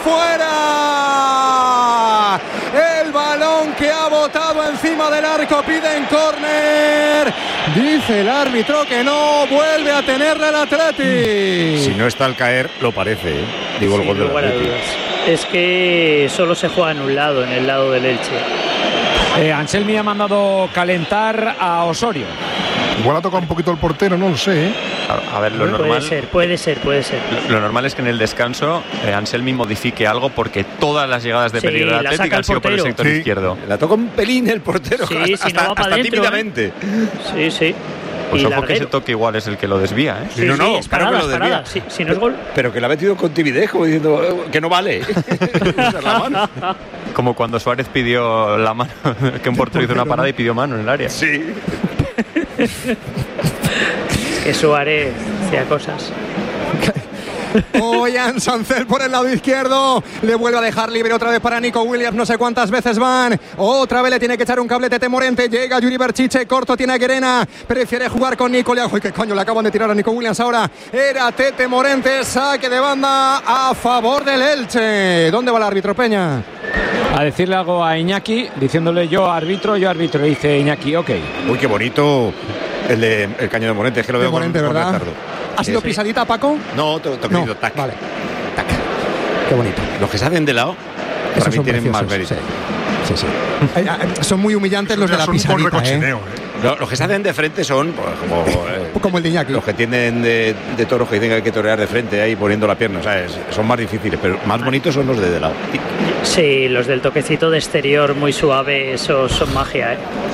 fuera, el balón que ha botado encima del arco, piden córner, dice el árbitro que no, vuelve a tenerle el Athletic. Si no está al caer, lo parece, digo el gol del Athletic. Es que solo se juega en un lado, en el lado del Elche. Anselmi ha mandado calentar a Osorio. Igual ha tocado un poquito el portero, no lo sé. A ver, lo normal. Puede ser. Lo normal es que en el descanso Anselmi modifique algo porque todas las llegadas de peligro del Athletic han sido por el sector izquierdo. La toca un pelín el portero, sí, hasta, si no va para hasta dentro, tímidamente. Sí. Pues ojo que ese toque igual es el que lo desvía, Sí, es parada, que lo desvía. Si no es gol. Pero que lo ha metido con timidez, como diciendo que no vale. La mano. Como cuando Suárez pidió la mano, que un portero hizo una parada y pidió mano en el área. Sí. Que Suárez hacía cosas. Ollán Sancet por el lado izquierdo, le vuelve a dejar libre otra vez para Nico Williams, no sé cuántas veces van, otra vez le tiene que echar un cable Tete Morente, llega Yuri Berchiche, corto tiene a Guerena, prefiere jugar con Nico, ¡ay qué coño le acaban de tirar a Nico Williams ahora! Era Tete Morente, saque de banda a favor del Elche. ¿Dónde va el árbitro, Peña? A decirle algo a Iñaki, diciéndole yo árbitro, dice Iñaki, ok. Uy, qué bonito el caño de Morente, es que lo veo Morente, con ¿verdad? retardo. ¿Ha sido pisadita, Paco? No, toquecito, tac. Vale. Tac. Qué bonito. Los que se hacen de lado, para mí tienen más mérito. Sí. Son muy humillantes los de la pisadita, Los que se hacen de frente son como el de Iñaki. Los que tienden de toros que dicen que hay que torear de frente ahí poniendo la pierna, ¿sabes? Son más difíciles, pero más bonitos son los de lado. Sí, los del toquecito de exterior muy suave, esos son magia,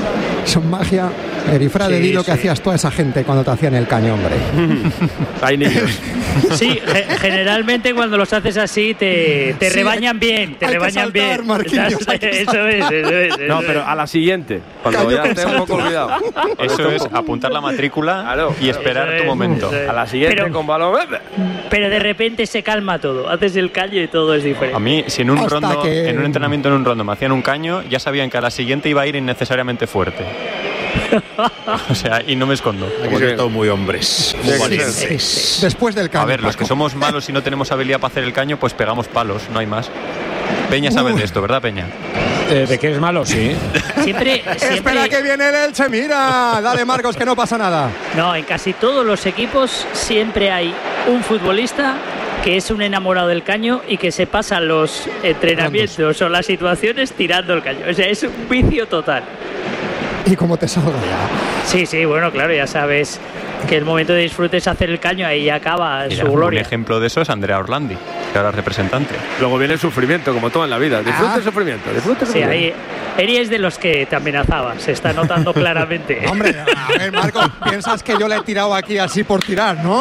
Son magia. Erifrade, di lo que hacías toda esa gente cuando te hacían el caño, hombre. Hay niños. Sí, generalmente cuando los haces así te rebañan bien, te rebañan bien. Eso es. No, pero a la siguiente, cuando ya esté un poco olvidado. Eso es apuntar la matrícula y esperar tu momento. A la siguiente con balón. Pero de repente se calma todo, haces el caño y todo es diferente. A mí, si en un entrenamiento en un rondo me hacían un caño, ya sabían que a la siguiente iba a ir innecesariamente fuerte. O sea, y no me escondo. Aquí son todos muy hombres. Después del caño. A ver, los que somos malos y no tenemos habilidad para hacer el caño, pues pegamos palos, no hay más. Peña sabe de esto, ¿verdad, Peña? ¿De que eres malo? Sí. Siempre. Espera que viene el Elche, mira. Dale, Marcos, que no pasa nada. No, en casi todos los equipos siempre hay un futbolista que es un enamorado del caño y que se pasa los entrenamientos o las situaciones tirando el caño. O sea, es un vicio total. Y como te salga ya. Sí, bueno, claro, ya sabes que el momento de disfrute es hacer el caño, ahí acaba su gloria. Un ejemplo de eso es Andrea Orlandi, que ahora es representante. Luego viene el sufrimiento, como todo en la vida. Disfrute el sufrimiento, Sí, ahí Eri es de los que te amenazaba, se está notando claramente. Hombre, a ver, Marco, piensas que yo le he tirado aquí así por tirar, ¿no?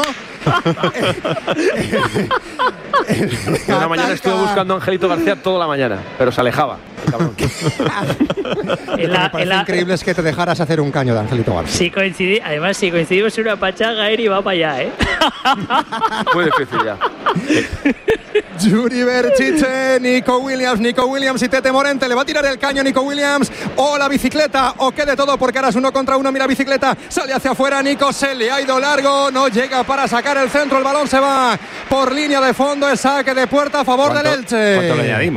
Una mañana estuve buscando a Angelito García toda la mañana, pero se alejaba. Lo que me parece increíble es que te dejaras hacer un caño de Angelito García. Además, si coincidimos en una pachanga, Eri va para allá, ¿eh? Muy difícil ya. Yuri Berchiche, Nico Williams y Tete Morente. Le va a tirar el caño Nico Williams o la bicicleta o qué de todo, porque ahora es 1 contra 1. Mira, bicicleta, sale hacia afuera. Nico se le ha ido largo, no llega para sacar el centro. El balón se va por línea de fondo. Es saque de puerta a favor del Elche. ¿Cuánto le añadimos?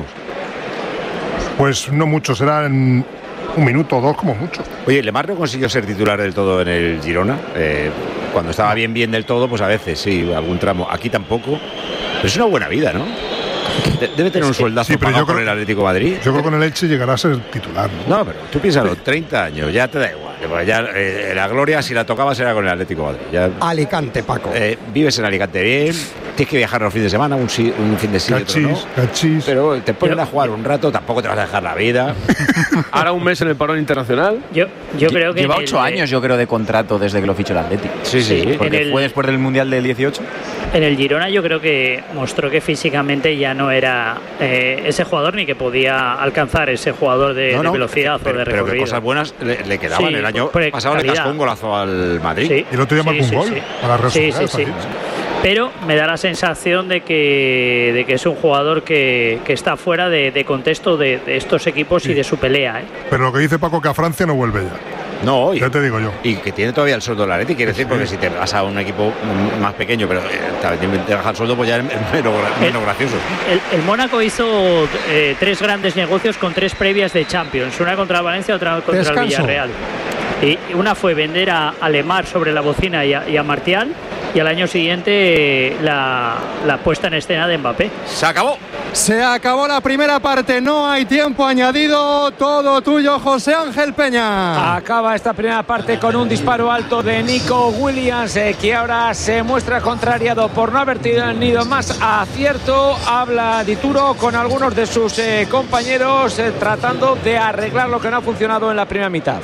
Pues no mucho, serán 1 minuto o 2 como mucho. Oye, Lemar no consiguió ser titular del todo en el Girona. Cuando estaba bien del todo, pues a veces sí, algún tramo. Aquí tampoco. Pero es una buena vida, ¿no? Debe tener un sueldazo pagado por el Atlético de Madrid. Yo creo que con el Elche llegará a ser titular, ¿no? No, pero tú piénsalo, 30 años, ya te da igual. Ya, la gloria, si la tocabas, era con el Atlético de Madrid. Ya, Alicante, Paco. Vives en Alicante bien, tienes que viajar los fines de semana, un fin de semana, cachis. Pero te ponen a jugar un rato, tampoco te vas a dejar la vida. Ahora un mes en el parón internacional. Yo creo que lleva 8 años, yo creo, de contrato desde que lo fichó el Atlético. Sí. Porque fue después del Mundial del 18. En el Girona yo creo que mostró que físicamente ya no era ese jugador ni que podía alcanzar ese jugador de velocidad o de recorrido. Pero que cosas buenas le quedaban. El año pasado le cascó un golazo al Madrid. Y el otro día marcó un gol para resolver. Sí. Pero me da la sensación de que es un jugador que está fuera de contexto de estos equipos y de su pelea. Pero lo que dice Paco, que a Francia no vuelve ya. No, ya te digo yo. Y que tiene todavía el sueldo del Atleti, quiere decir, porque si te vas a un equipo más pequeño, pero te baja el sueldo, pues ya es menos gracioso. El Mónaco hizo 3 grandes negocios con 3 previas de Champions, una contra el Valencia, otra contra el Villarreal. Y una fue vender a Lemar sobre la bocina y a Martial, y al año siguiente la puesta en escena de Mbappé. Se acabó la primera parte, no hay tiempo añadido. Todo tuyo, José Ángel Peña. Acaba esta primera parte con un disparo alto de Nico Williams, que ahora se muestra contrariado por no haber tenido más acierto. Habla Dituro con algunos de sus compañeros tratando de arreglar lo que no ha funcionado en la primera mitad.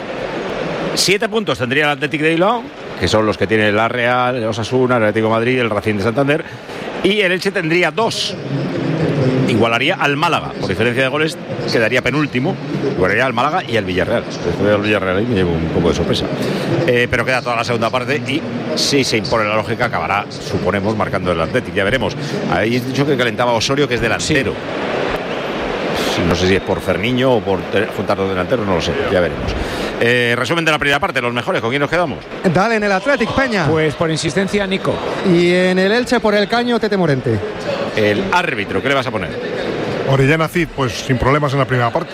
7 puntos tendría el Athletic de Bilbao, que son los que tiene la Real, el Osasuna, el Atlético de Madrid, el Racing de Santander, y el Elche tendría 2. Igualaría al Málaga, por diferencia de goles quedaría penúltimo, igualaría al Málaga y al Villarreal. Después del Villarreal ahí me llevo un poco de sorpresa, pero queda toda la segunda parte y si se impone la lógica acabará, suponemos, marcando el Athletic, ya veremos. Ahí he dicho que calentaba Osorio, que es delantero. No sé si es por Ferniño o por juntar los delanteros, no lo sé, ya veremos. Resumen de la primera parte, los mejores, ¿con quién nos quedamos? Dale, en el Athletic, Peña. Pues por insistencia, Nico. Y en el Elche, por el caño, Tete Morente. El árbitro, ¿qué le vas a poner? Orellana Cid, pues sin problemas en la primera parte.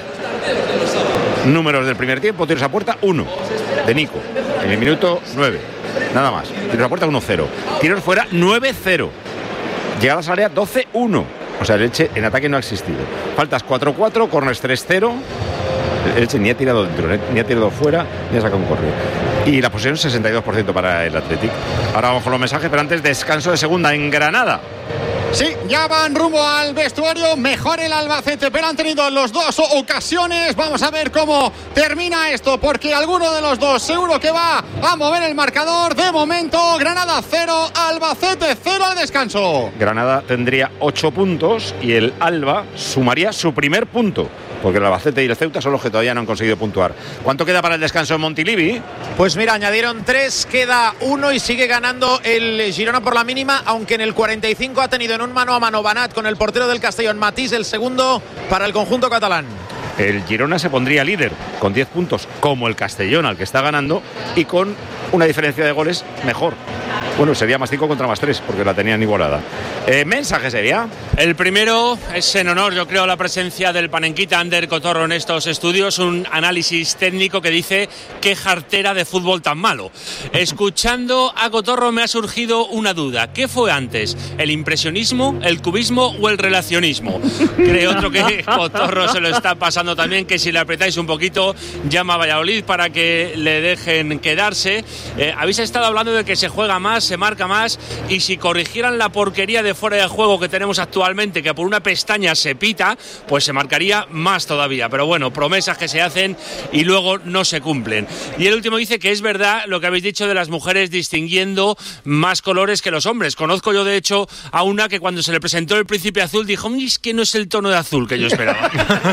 Números del primer tiempo, tiros a puerta, 1 de Nico, en el minuto 9, nada más. Tiros a puerta, 1-0. Tiros fuera, 9-0. Llegadas al área, 12-1. O sea, el Elche en ataque no ha existido. Faltas 4-4, corners 3-0. El Elche ni ha tirado dentro, ni ha tirado fuera, ni ha sacado un correo. Y la posesión 62% para el Athletic. Ahora vamos con los mensajes, pero antes descanso de segunda en Granada. Sí, ya van rumbo al vestuario. Mejor el Albacete, pero han tenido los dos ocasiones. Vamos a ver cómo termina esto, porque alguno de los dos seguro que va a mover el marcador. De momento, Granada 0, Albacete 0 al descanso. Granada tendría 8 puntos y el Alba sumaría su primer punto, porque el Albacete y el Ceuta son los que todavía no han conseguido puntuar. ¿Cuánto queda para el descanso en Montilivi? Pues mira, añadieron 3, queda 1 y sigue ganando el Girona por la mínima, aunque en el 45 ha tenido en un mano a mano Banat con el portero del Castellón, Matís, el segundo para el conjunto catalán. El Girona se pondría líder con 10 puntos, como el Castellón, al que está ganando, y con una diferencia de goles mejor. Bueno, sería +5 contra +3, porque la tenían igualada. ¿Mensaje sería? El primero es en honor, yo creo, a la presencia del panenquita Ander Cotorro en estos estudios, un análisis técnico que dice qué jartera de fútbol tan malo. Escuchando a Cotorro me ha surgido una duda. ¿Qué fue antes? ¿El impresionismo, el cubismo o el relacionismo? Creo otro que Cotorro se lo está pasando también, que si le apretáis un poquito llama a Valladolid para que le dejen quedarse. Habéis estado hablando de que se juega más, se marca más, y si corrigieran la porquería de fuera de juego que tenemos actualmente, que por una pestaña se pita, pues se marcaría más todavía. Pero bueno, promesas que se hacen y luego no se cumplen. Y el último dice que es verdad lo que habéis dicho de las mujeres distinguiendo más colores que los hombres. Conozco yo de hecho a una que cuando se le presentó el Príncipe Azul dijo, es que no es el tono de azul que yo esperaba.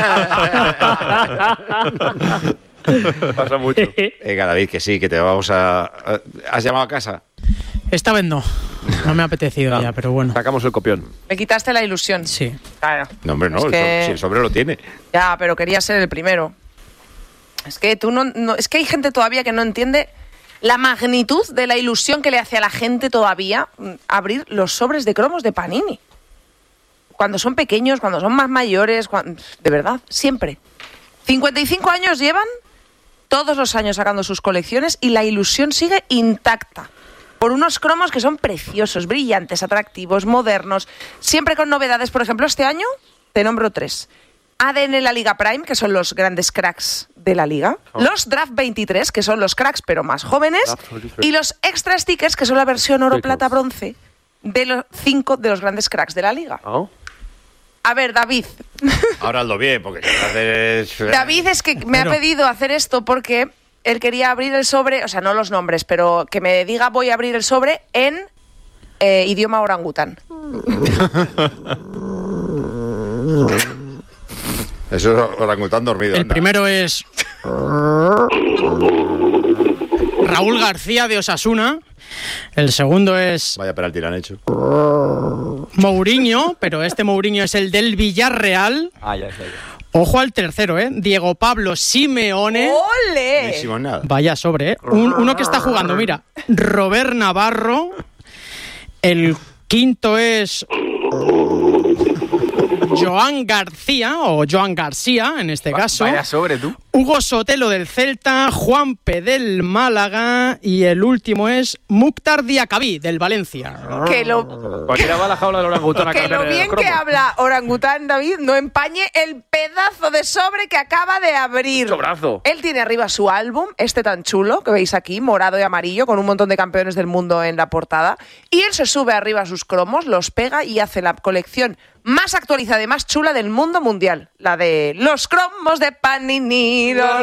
Pasa mucho. David, que sí, que te vamos a... ¿Has llamado a casa? Esta vez no me ha apetecido ya, pero bueno. Sacamos el copión. Me quitaste la ilusión. Sí. Claro. No, hombre, no, Es que... si el sobre lo tiene. Ya, pero quería ser el primero. Es que tú no, es que hay gente todavía que no entiende la magnitud de la ilusión que le hace a la gente todavía abrir los sobres de cromos de Panini. Cuando son pequeños, cuando son más mayores, de verdad, siempre. 55 años llevan, todos los años sacando sus colecciones, y la ilusión sigue intacta. Por unos cromos que son preciosos, brillantes, atractivos, modernos, siempre con novedades. Por ejemplo, este año te nombro 3. ADN La Liga Prime, que son los grandes cracks de la Liga. Los Draft 23, que son los cracks pero más jóvenes. Y los Extra Stickers, que son la versión oro, plata, bronce de los 5 de los grandes cracks de la Liga. A ver, David. Ahora hazlo bien, porque si haces... David es que me ha pedido hacer esto porque él quería abrir el sobre, o sea, no los nombres, pero que me diga voy a abrir el sobre en idioma orangután. Eso es orangután dormido. El primero es Raúl García de Osasuna. El segundo es... Vaya penalti le han hecho. Mourinho, pero este Mourinho es el del Villarreal. Ya. Ojo al tercero, Diego Pablo Simeone. ¡Ole! Vaya sobre, uno que está jugando, mira. Robert Navarro. El quinto es Joan García, o Joan García, en este caso. Vaya sobre, tú. Hugo Sotelo del Celta, Juanpe del Málaga y el último es Mukhtar Diakabí del Valencia. Que lo... Cualquiera va a la jaula del orangután. Que lo bien que habla orangután, David, no empañe el pedazo de sobre que acaba de abrir. Sobrazo. Él tiene arriba su álbum, este tan chulo que veis aquí, morado y amarillo, con un montón de campeones del mundo en la portada. Y él se sube arriba a sus cromos, los pega y hace la colección más actualizada y más chula del mundo mundial. La de los cromos de Panini.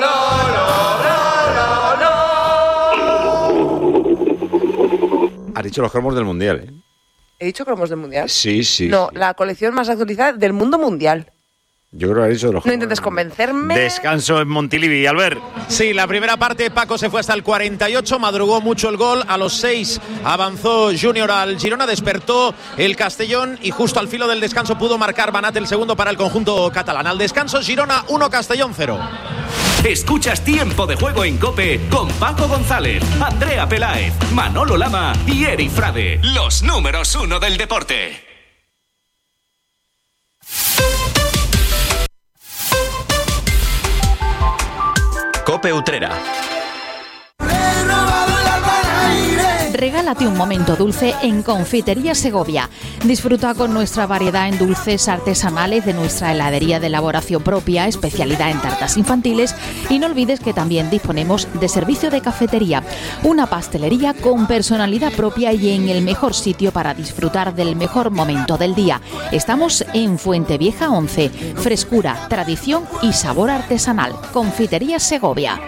Has dicho los cromos del mundial, ¿He dicho cromos del mundial? Sí. No, la colección más actualizada del mundo mundial. Yo creo que has dicho los cromos. No intentes convencerme. Descanso en Montilivi, Albert. Sí, la primera parte Paco se fue hasta el 48, madrugó mucho el gol, a los 6 avanzó Junior al Girona, despertó el Castellón y justo al filo del descanso pudo marcar Banat el segundo para el conjunto catalán. Al descanso Girona 1, Castellón 0. Escuchas Tiempo de Juego en COPE con Paco González, Andrea Peláez, Manolo Lama y Eri Frade, los números 1 del deporte. COPE Utrera. Regálate un momento dulce en Confitería Segovia. Disfruta con nuestra variedad en dulces artesanales de nuestra heladería de elaboración propia, especialidad en tartas infantiles, y no olvides que también disponemos de servicio de cafetería, una pastelería con personalidad propia y en el mejor sitio para disfrutar del mejor momento del día. Estamos en Fuentevieja 11. Frescura, tradición y sabor artesanal. Confitería Segovia.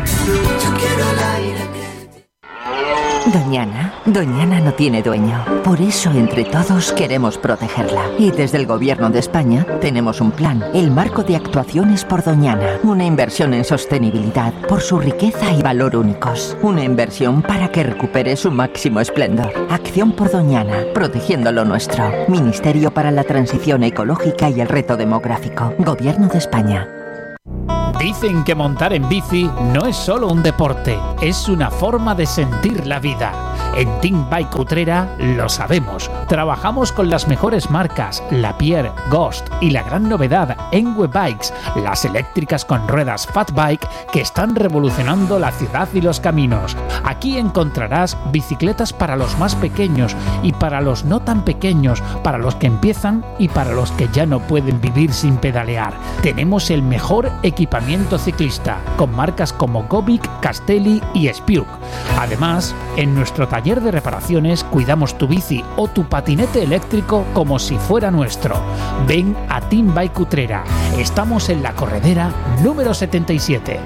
Doñana no tiene dueño. Por eso entre todos queremos protegerla. Y desde el Gobierno de España tenemos un plan, el Marco de Actuaciones por Doñana. Una inversión en sostenibilidad por su riqueza y valor únicos. Una inversión para que recupere su máximo esplendor. Acción por Doñana, protegiendo lo nuestro. Ministerio para la Transición Ecológica y el Reto Demográfico. Gobierno de España. Dicen que montar en bici no es solo un deporte, es una forma de sentir la vida. En Team Bike Utrera lo sabemos. Trabajamos con las mejores marcas, Lapierre, Ghost y la gran novedad, Enwe Bikes, las eléctricas con ruedas Fat Bike que están revolucionando la ciudad y los caminos. Aquí encontrarás bicicletas para los más pequeños y para los no tan pequeños, para los que empiezan y para los que ya no pueden vivir sin pedalear. Tenemos el mejor equipamiento ciclista, con marcas como Gobic, Castelli y Spiuk. Además, en nuestro taller de reparaciones cuidamos tu bici o tu patinete eléctrico como si fuera nuestro. Ven a Team Bike Utrera. Estamos en la corredera número 77.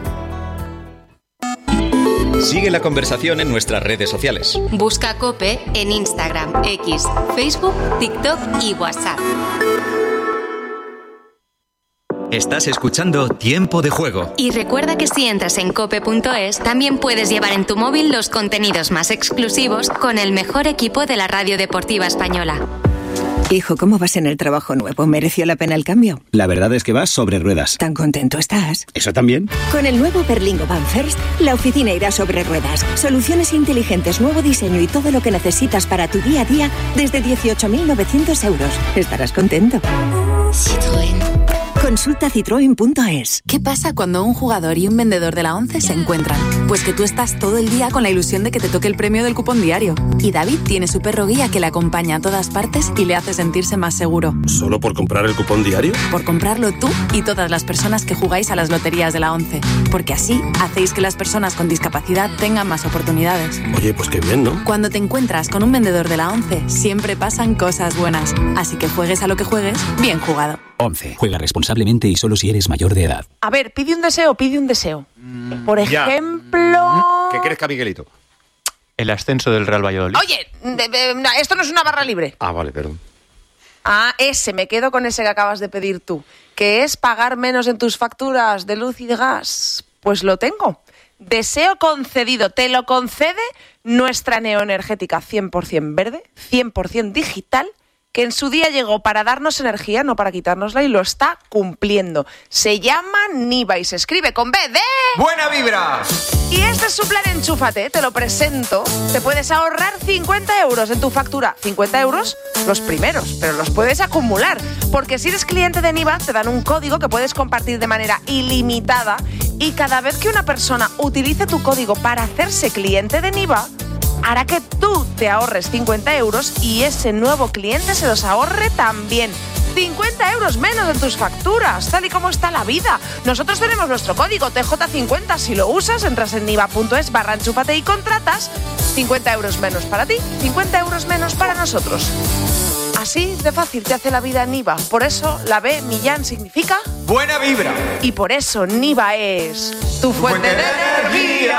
Sigue la conversación en nuestras redes sociales. Busca COPE en Instagram, X, Facebook, TikTok y WhatsApp. Estás escuchando Tiempo de Juego. Y recuerda que si entras en cope.es, también puedes llevar en tu móvil los contenidos más exclusivos con el mejor equipo de la radio deportiva española. Hijo, ¿cómo vas en el trabajo nuevo? ¿Mereció la pena el cambio? La verdad es que vas sobre ruedas. ¿Tan contento estás? ¿Eso también? Con el nuevo Berlingo Van First, la oficina irá sobre ruedas. Soluciones inteligentes, nuevo diseño y todo lo que necesitas para tu día a día desde 18.900 euros. Estarás contento. Citroën. Consulta citroen.es. ¿Qué pasa cuando un jugador y un vendedor de la ONCE se encuentran? Pues que tú estás todo el día con la ilusión de que te toque el premio del cupón diario. Y David tiene su perro guía que le acompaña a todas partes y le hace sentirse más seguro. ¿Solo por comprar el cupón diario? Por comprarlo tú y todas las personas que jugáis a las loterías de la ONCE. Porque así hacéis que las personas con discapacidad tengan más oportunidades. Oye, pues qué bien, ¿no? Cuando te encuentras con un vendedor de la ONCE, siempre pasan cosas buenas. Así que juegues a lo que juegues, bien jugado. ONCE. Juega responsablemente y solo si eres mayor de edad. A ver, pide un deseo. Por ejemplo... ¿Qué crezca Miguelito? El ascenso del Real Valladolid. Oye, esto no es una barra libre. Ah, vale, perdón. Me quedo con ese que acabas de pedir tú, que es pagar menos en tus facturas de luz y de gas. Pues lo tengo. Deseo concedido. Te lo concede nuestra neoenergética 100% verde, 100% digital, que en su día llegó para darnos energía, no para quitárnosla, y lo está cumpliendo. Se llama Niva y se escribe con B de... ¡Buena vibra! Y este es su plan Enchúfate, te lo presento. Te puedes ahorrar 50 euros en tu factura. 50 euros los primeros, pero los puedes acumular. Porque si eres cliente de Niva, te dan un código que puedes compartir de manera ilimitada. Y cada vez que una persona utilice tu código para hacerse cliente de Niva, hará que tú te ahorres 50 euros y ese nuevo cliente se los ahorre también. 50 euros menos en tus facturas, tal y como está la vida. Nosotros tenemos nuestro código TJ50. Si lo usas, entras en niva.es/enchúfate y contratas. 50 euros menos para ti, 50 euros menos para nosotros. Así de fácil te hace la vida Niva. Por eso la B, Millán, significa... ¡buena vibra! Y por eso Niva es tu fuente de energía.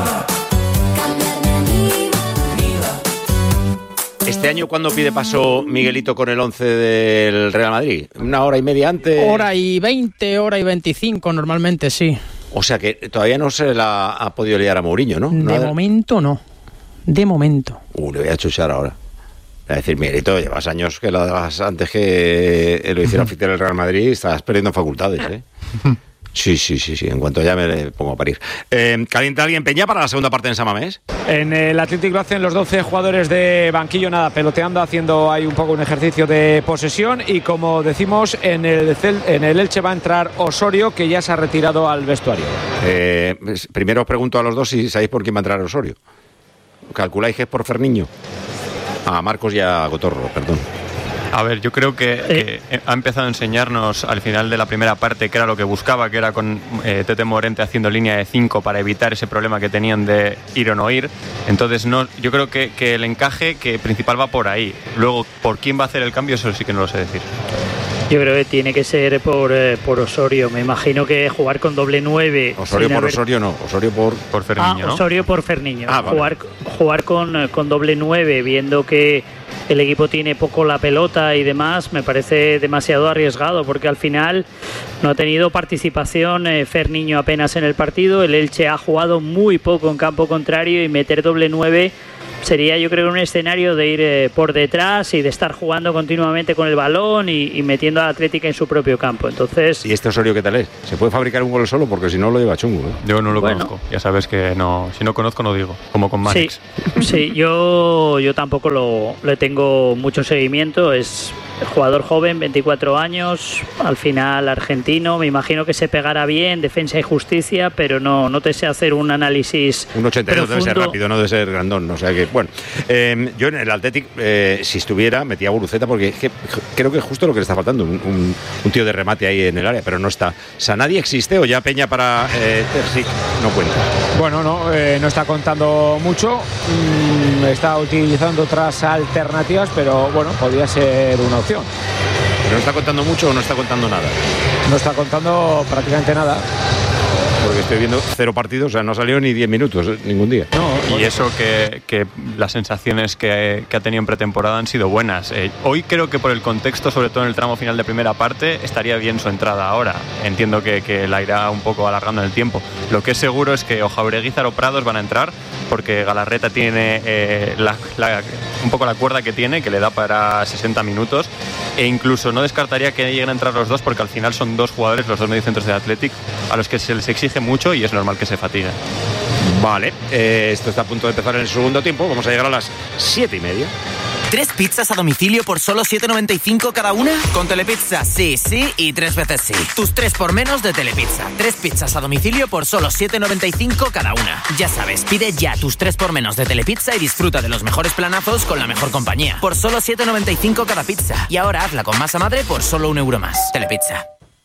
Este año, ¿cuándo pide paso Miguelito con el 11 del Real Madrid? ¿Una hora y media antes? Hora y 20, hora y 25 normalmente, sí. O sea que todavía no se la ha podido liar a Mourinho, ¿no? De momento no. De momento. Le voy a chuchar ahora. Es decir, Miguelito, llevas años que lo hagas antes que lo hiciera oficial el Real Madrid, estás perdiendo facultades, ¿eh? Sí. En cuanto ya me pongo a parir. ¿Calienta alguien Peña para la segunda parte en San Mamés? En el Athletic lo hacen los 12 jugadores de banquillo, nada, peloteando, haciendo ahí un poco un ejercicio de posesión. Y como decimos, en el Elche va a entrar Osorio, que ya se ha retirado al vestuario. Primero os pregunto a los dos si sabéis por quién va a entrar Osorio. calculáis que es por Ferniño. A Marcos y a Cotorro, perdón. A ver, yo creo que ha empezado a enseñarnos al final de la primera parte que era lo que buscaba, que era con Tete Morente haciendo línea de 5 para evitar ese problema que tenían de ir o no ir. Entonces, yo creo que el encaje principal va por ahí. Luego, por quién va a hacer el cambio, eso sí que no lo sé decir. Yo creo que tiene que ser por Osorio. Me imagino que jugar con doble 9. Osorio por Osorio no, Osorio por Ferniño, ¿no? Osorio por Ferniño. Vale. Jugar con doble 9, viendo que el equipo tiene poco la pelota y demás, me parece demasiado arriesgado, porque al final no ha tenido participación Ferniño apenas en el partido. El Elche ha jugado muy poco en campo contrario y meter doble 9 sería, yo creo, un escenario de ir por detrás y de estar jugando continuamente con el balón y metiendo a la Atlética en su propio campo. Entonces, ¿y este Osorio qué tal es? ¿Se puede fabricar un gol solo? Porque si no lo lleva chungo, ¿eh? Yo no lo conozco. Ya sabes que no, si no conozco no digo, como con Manix. Sí, yo tampoco le tengo mucho seguimiento. Es jugador joven, 24 años, al final argentino. Me imagino que se pegará bien, defensa y justicia, pero no te sé hacer un análisis. Un 82 debe ser rápido, no debe ser grandón. O sea que, bueno, yo en el Athletic, si estuviera, metía a Guruceta, porque es que creo que es justo lo que le está faltando, un tío de remate ahí en el área, pero no está. ¿Sanadi existe o ya Peña para Terzic no cuenta? Bueno, no está contando mucho, está utilizando otras alternativas, pero bueno, podría ser una opción. ¿Pero no está contando mucho o no está contando nada? No está contando prácticamente nada. Porque estoy viendo 0 partidos, o sea, no ha salido ni 10 minutos ningún día. Y eso que las sensaciones que ha tenido en pretemporada han sido buenas. Hoy creo que por el contexto, sobre todo en el tramo final de primera parte, estaría bien su entrada ahora. Entiendo que la irá un poco alargando en el tiempo. Lo que es seguro es que o Jaureguizar o Prados van a entrar, porque Galarreta tiene un poco la cuerda que tiene, que le da para 60 minutos, e incluso no descartaría que lleguen a entrar los dos, porque al final son dos jugadores, los dos mediocentros del Athletic, a los que se les exige mucho y es normal que se fatiguen. Vale, esto está a punto de empezar en el segundo tiempo. Vamos a llegar a las 7:30. 3 pizzas a domicilio por solo 7,95 cada una. Con Telepizza, sí y 3 veces sí. Tus 3 por menos de Telepizza. 3 pizzas a domicilio por solo 7,95 cada una. Ya sabes, pide ya tus 3 por menos de Telepizza y disfruta de los mejores planazos con la mejor compañía. Por solo 7,95 cada pizza. Y ahora hazla con masa madre por solo €1 más. Telepizza.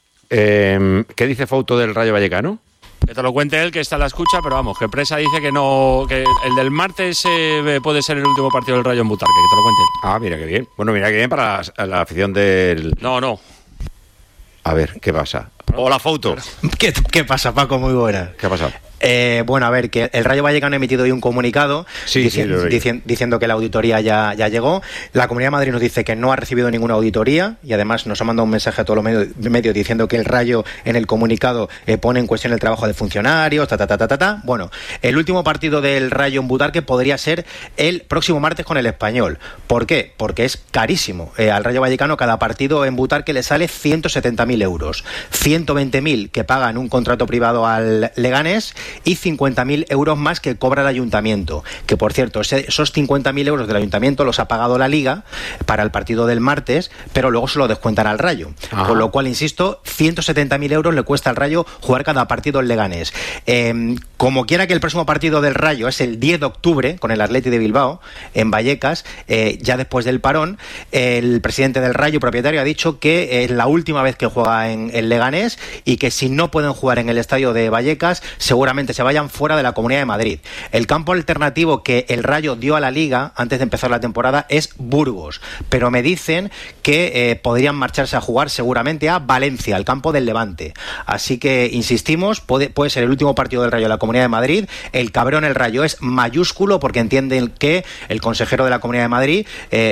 ¿Qué dice Fouto del Rayo Vallecano? Que te lo cuente él, que está en la escucha, pero vamos, que Presa dice que no, que el del martes puede ser el último partido del Rayo en Butarque, que te lo cuente él. Ah, mira qué bien. Bueno, mira qué bien para la afición del... No. A ver, ¿qué pasa? Hola, Fouto. ¿Qué pasa, Paco? Muy buena. ¿Qué ha pasado? Bueno, a ver, que el Rayo Vallecano ha emitido hoy un comunicado diciendo que la auditoría ya llegó. La Comunidad de Madrid nos dice que no ha recibido ninguna auditoría y además nos ha mandado un mensaje a todos los medios diciendo que el Rayo en el comunicado pone en cuestión el trabajo de funcionarios, Bueno, el último partido del Rayo en Butarque podría ser el próximo martes con el Español. ¿Por qué? Porque es carísimo. Al Rayo Vallecano cada partido en Butarque le sale 170.000 euros. 120.000 que pagan un contrato privado al Leganés y 50.000 euros más que cobra el ayuntamiento, que por cierto esos 50.000 euros del ayuntamiento los ha pagado la Liga para el partido del martes, pero luego se lo descuentan al Rayo. Ajá. Con lo cual, insisto, 170.000 euros le cuesta al Rayo jugar cada partido en Leganés. Como quiera que el próximo partido del Rayo es el 10 de octubre con el Athletic de Bilbao en Vallecas, ya después del parón, el presidente del Rayo, propietario, ha dicho que es la última vez que juega en el Leganés y que si no pueden jugar en el estadio de Vallecas, seguramente se vayan fuera de la Comunidad de Madrid. El campo alternativo que el Rayo dio a la Liga antes de empezar la temporada es Burgos, pero me dicen que podrían marcharse a jugar seguramente a Valencia, al campo del Levante. Así que insistimos, puede ser el último partido del Rayo de la Comunidad de Madrid. El cabreo en el Rayo es mayúsculo porque entienden que el consejero de la Comunidad de Madrid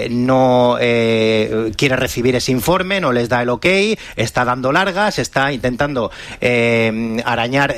no quiere recibir ese informe, no les da el ok, está dando largas, está intentando arañar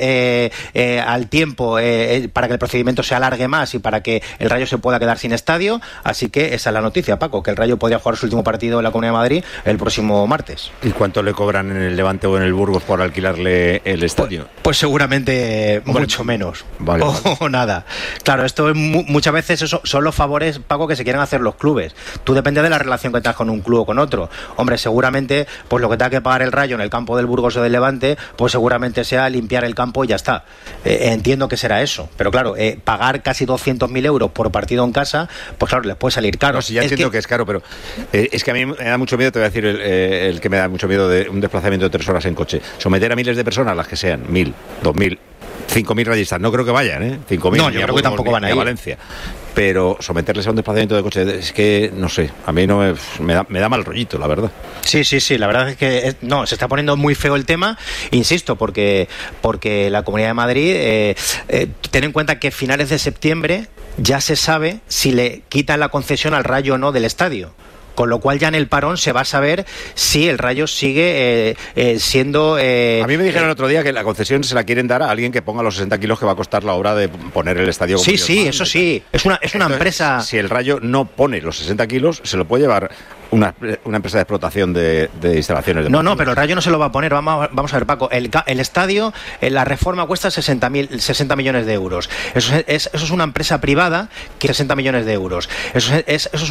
al tiempo para que el procedimiento se alargue más y para que el Rayo se pueda quedar sin estadio. Así que esa es la noticia, Paco, que el Rayo podría jugar su último partido en la Comunidad de Madrid el próximo martes. ¿Y cuánto le cobran en el Levante o en el Burgos por alquilarle el estadio? Pues seguramente mucho menos. Vale. O nada. Claro, esto es muchas veces son los favores, Paco, que se quieren hacer los clubes. Tú depende de la relación que tengas con un club o con otro. Hombre, seguramente pues lo que tenga que pagar el Rayo en el campo del Burgos caso del Levante, pues seguramente sea limpiar el campo y ya está. Entiendo que será eso, pero claro, pagar casi 200.000 euros por partido en casa, pues claro, les puede salir caro. No, sí, ya entiendo que es caro, pero es que a mí me da mucho miedo, te voy a decir el que me da mucho miedo de un desplazamiento de 3 horas en coche. Someter a miles de personas, las que sean, 1.000, 2.000, 5.000 rayistas, no creo que vayan, 5.000. No, yo creo que tampoco van a ir a Valencia. Pero someterles a un desplazamiento de coche, es que, no sé, a mí no me da mal rollito, la verdad. Sí, la verdad es que se está poniendo muy feo el tema, insisto, porque la Comunidad de Madrid, ten en cuenta que a finales de septiembre ya se sabe si le quitan la concesión al Rayo o no del estadio. Con lo cual ya en el parón se va a saber si el Rayo sigue siendo... a mí me dijeron el otro día que la concesión se la quieren dar a alguien que ponga los 60 kilos que va a la obra de poner el estadio. Sí, eso sí. Es una empresa... Si el Rayo no pone los 60 kilos, se lo puede llevar una empresa de explotación de instalaciones. No, pero el Rayo no se lo va a poner. Vamos a ver, Paco. El estadio, la reforma cuesta 60 millones de euros. Eso es una empresa privada que 60 millones de euros. Eso es